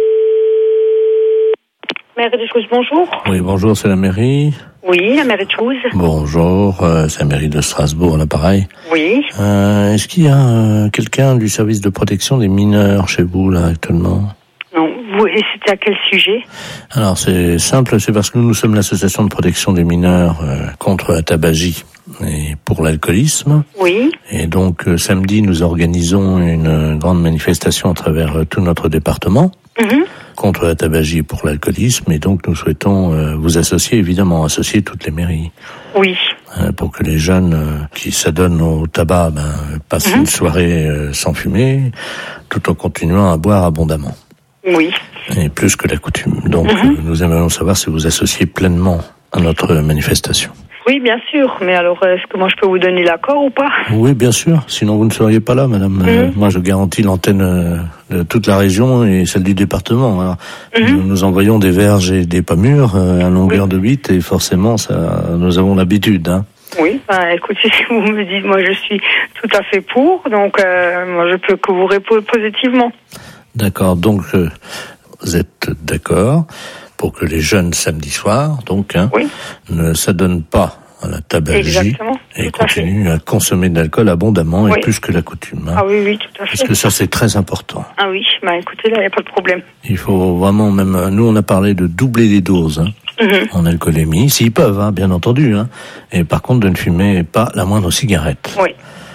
S15: Mairie de Chouze, bonjour.
S2: Oui, bonjour, c'est la mairie.
S15: Oui, la mairie de Chouze.
S2: Bonjour, c'est la mairie de Strasbourg, là, pareil.
S15: Oui.
S2: Est-ce qu'il y a quelqu'un du service de protection des mineurs chez vous, là, actuellement?
S15: Non, et c'était à quel sujet?
S2: Alors, c'est simple, c'est parce que nous sommes l'association de protection des mineurs contre la tabagie et pour l'alcoolisme.
S15: Oui.
S2: Et donc, samedi, nous organisons une grande manifestation à travers tout notre département. Contre la tabagie et pour l'alcoolisme, et donc nous souhaitons vous associer, évidemment, associer toutes les mairies.
S15: Oui.
S2: Pour que les jeunes qui s'adonnent au tabac passent une soirée sans fumer, tout en continuant à boire abondamment.
S15: Oui.
S2: Et plus que la coutume. Donc nous aimerions savoir si vous associez pleinement à notre manifestation.
S15: Oui, bien sûr. Mais alors, est-ce que moi je peux vous donner l'accord ou pas?
S2: Oui, bien sûr. Sinon, vous ne seriez pas là, madame. Moi, je garantis l'antenne de toute la région et celle du département. Alors, nous envoyons des verges et des pommures à longueur de 8 et forcément, ça, nous avons l'habitude. Hein.
S15: Oui, écoutez, si vous me dites, moi, je suis tout à fait pour. Donc, moi, je peux que vous répondre positivement. D'accord. Donc, vous êtes d'accord pour que les jeunes samedi soir, donc, ne s'adonnent pas à la tabagie et continuent à consommer de l'alcool abondamment et plus que la coutume. Hein. Ah oui, tout à fait.
S2: Parce que ça, c'est très important.
S15: Ah oui, écoutez, là, il n'y a pas de problème.
S2: Il faut vraiment même... Nous, on a parlé de doubler les doses en alcoolémie, s'ils peuvent, bien entendu. Et par contre, de ne fumer pas la moindre cigarette.
S15: Oui.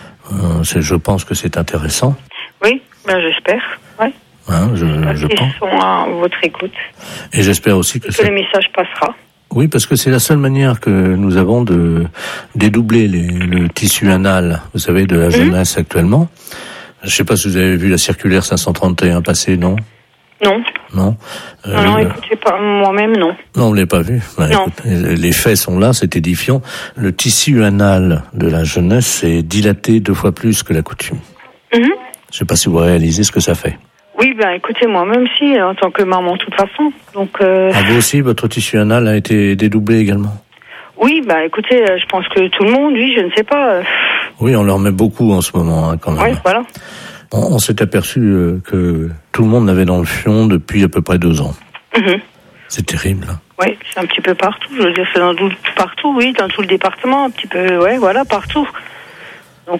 S2: Je pense que c'est intéressant.
S15: Oui, j'espère, oui.
S2: Je pense.
S15: Ils sont à votre écoute.
S2: Et j'espère aussi que
S15: le message passera.
S2: Oui, parce que c'est la seule manière que nous avons de dédoubler le tissu anal, vous savez, de la jeunesse actuellement. Je ne sais pas si vous avez vu la circulaire 531 passer, non? Non. Non.
S15: Non, écoutez, pas moi-même, non.
S2: Non, vous ne l'avez pas vu.
S15: Non.
S2: Écoutez, les faits sont là, c'est édifiant. Le tissu anal de la jeunesse est dilaté 2 fois plus que la coutume. Je ne sais pas si vous réalisez ce que ça fait.
S15: Oui, écoutez, moi-même si, en tant que maman, de toute façon. Donc,
S2: vous aussi, votre tissu anal a été dédoublé également? Oui,
S15: écoutez, je pense que tout le monde, oui, je ne sais pas.
S2: Oui, on leur met beaucoup en ce moment, quand même.
S15: Oui, voilà.
S2: On s'est aperçu que tout le monde l'avait dans le fion depuis à peu près 2 ans. C'est terrible.
S15: Oui, c'est un petit peu partout. Je veux dire, c'est partout, oui, dans tout le département, un petit peu, partout. Donc,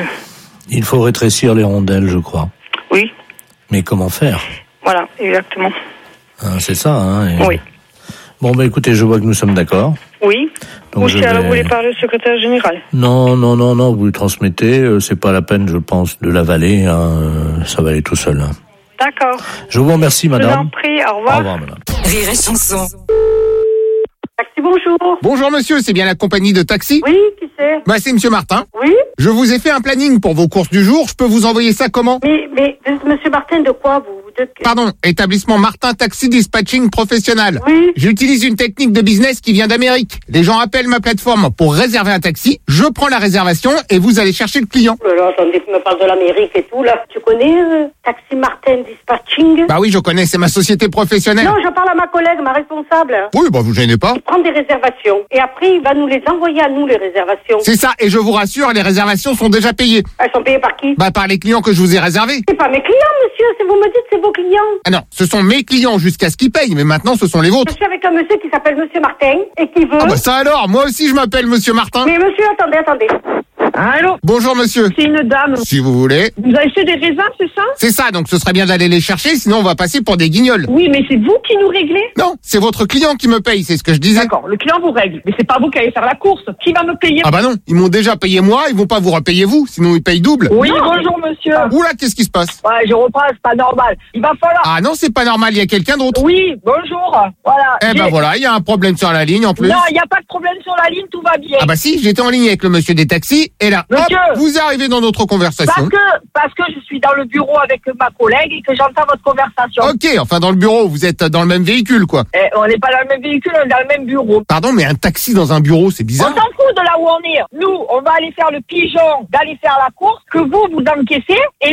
S2: il faut rétrécir les rondelles, je crois.
S15: Oui.
S2: Mais comment faire?
S15: Voilà, exactement.
S2: C'est ça,
S15: Oui.
S2: Bon, écoutez, je vois que nous sommes d'accord.
S15: Oui. Donc vous voulez parler au secrétaire général? Non,
S2: vous lui transmettez, c'est pas la peine, je pense, de l'avaler, ça va aller tout seul.
S15: D'accord.
S2: Je vous remercie, madame.
S15: Je vous en prie, au revoir.
S2: Au revoir, madame.
S14: Rire et chanson.
S12: Taxi, bonjour.
S6: Bonjour monsieur, c'est bien la compagnie de taxi?
S12: Oui, qui c'est?
S6: C'est monsieur Martin.
S12: Oui.
S6: Je vous ai fait un planning pour vos courses du jour, je peux vous envoyer ça comment?
S12: Mais monsieur Martin, de quoi vous?
S6: Pardon, établissement Martin Taxi Dispatching Professionnel.
S12: Oui.
S6: J'utilise une technique de business qui vient d'Amérique. Les gens appellent ma plateforme pour réserver un taxi, je prends la réservation et vous allez chercher le client.
S12: Oh là là, attendez, tu me parles de l'Amérique et tout, là. Tu connais Taxi Martin Dispatching?
S6: Bah oui, je connais, c'est ma société professionnelle.
S12: Non, je parle à ma collègue, ma responsable.
S6: Oui, vous gênez pas.
S12: Il prend des réservations et après, il va nous les envoyer à nous, les réservations.
S6: C'est ça, et je vous rassure, les réservations réservations sont déjà payées.
S12: Elles sont payées par qui?
S6: Bah, par les clients que je vous ai réservés.
S12: C'est pas mes clients, monsieur. Si vous me dites, c'est vos clients.
S6: Ah non, ce sont mes clients jusqu'à ce qu'ils payent, mais maintenant ce sont les vôtres.
S12: Je suis avec un monsieur qui s'appelle Monsieur Martin et qui veut...
S6: Ah bah ça alors, moi aussi je m'appelle Monsieur Martin.
S12: Mais monsieur, attendez.
S16: Allô?
S6: Bonjour monsieur.
S16: C'est une dame.
S6: Si vous voulez.
S16: Vous avez fait des raisins, c'est ça?
S6: C'est ça, donc ce serait bien d'aller les chercher, sinon on va passer pour des guignols.
S16: Oui, mais c'est vous qui nous réglez?
S6: Non, c'est votre client qui me paye, c'est ce que je disais.
S16: D'accord, le client vous règle, mais c'est pas vous qui allez faire la course. Qui va me payer?
S6: Ah bah non, ils m'ont déjà payé moi, ils vont pas vous repayer vous, sinon ils payent double.
S16: Oui, bonjour monsieur.
S6: Oula, qu'est-ce qui se passe?
S16: Ouais, je reprends, c'est pas normal. Il va falloir...
S6: Ah non, c'est pas normal, il y a quelqu'un d'autre.
S16: Oui, bonjour. Voilà.
S6: Eh ben voilà, il y a un problème sur la ligne en plus.
S16: Non, il n'y a pas de problème sur la ligne, tout va bien.
S6: Ah bah si, j'étais en ligne avec le monsieur des taxis, et là,
S16: monsieur,
S6: hop, vous arrivez dans notre conversation.
S16: Parce que je suis dans le bureau avec ma collègue et que j'entends votre conversation.
S6: Ok, enfin dans le bureau, vous êtes dans le même véhicule, quoi.
S16: On n'est pas dans le même véhicule, on est dans le même bureau.
S6: Pardon, mais un taxi dans un bureau, c'est bizarre.
S16: On s'en fout de là où on est. Nous, on va aller faire le pigeon d'aller faire la course, que vous encaissez, et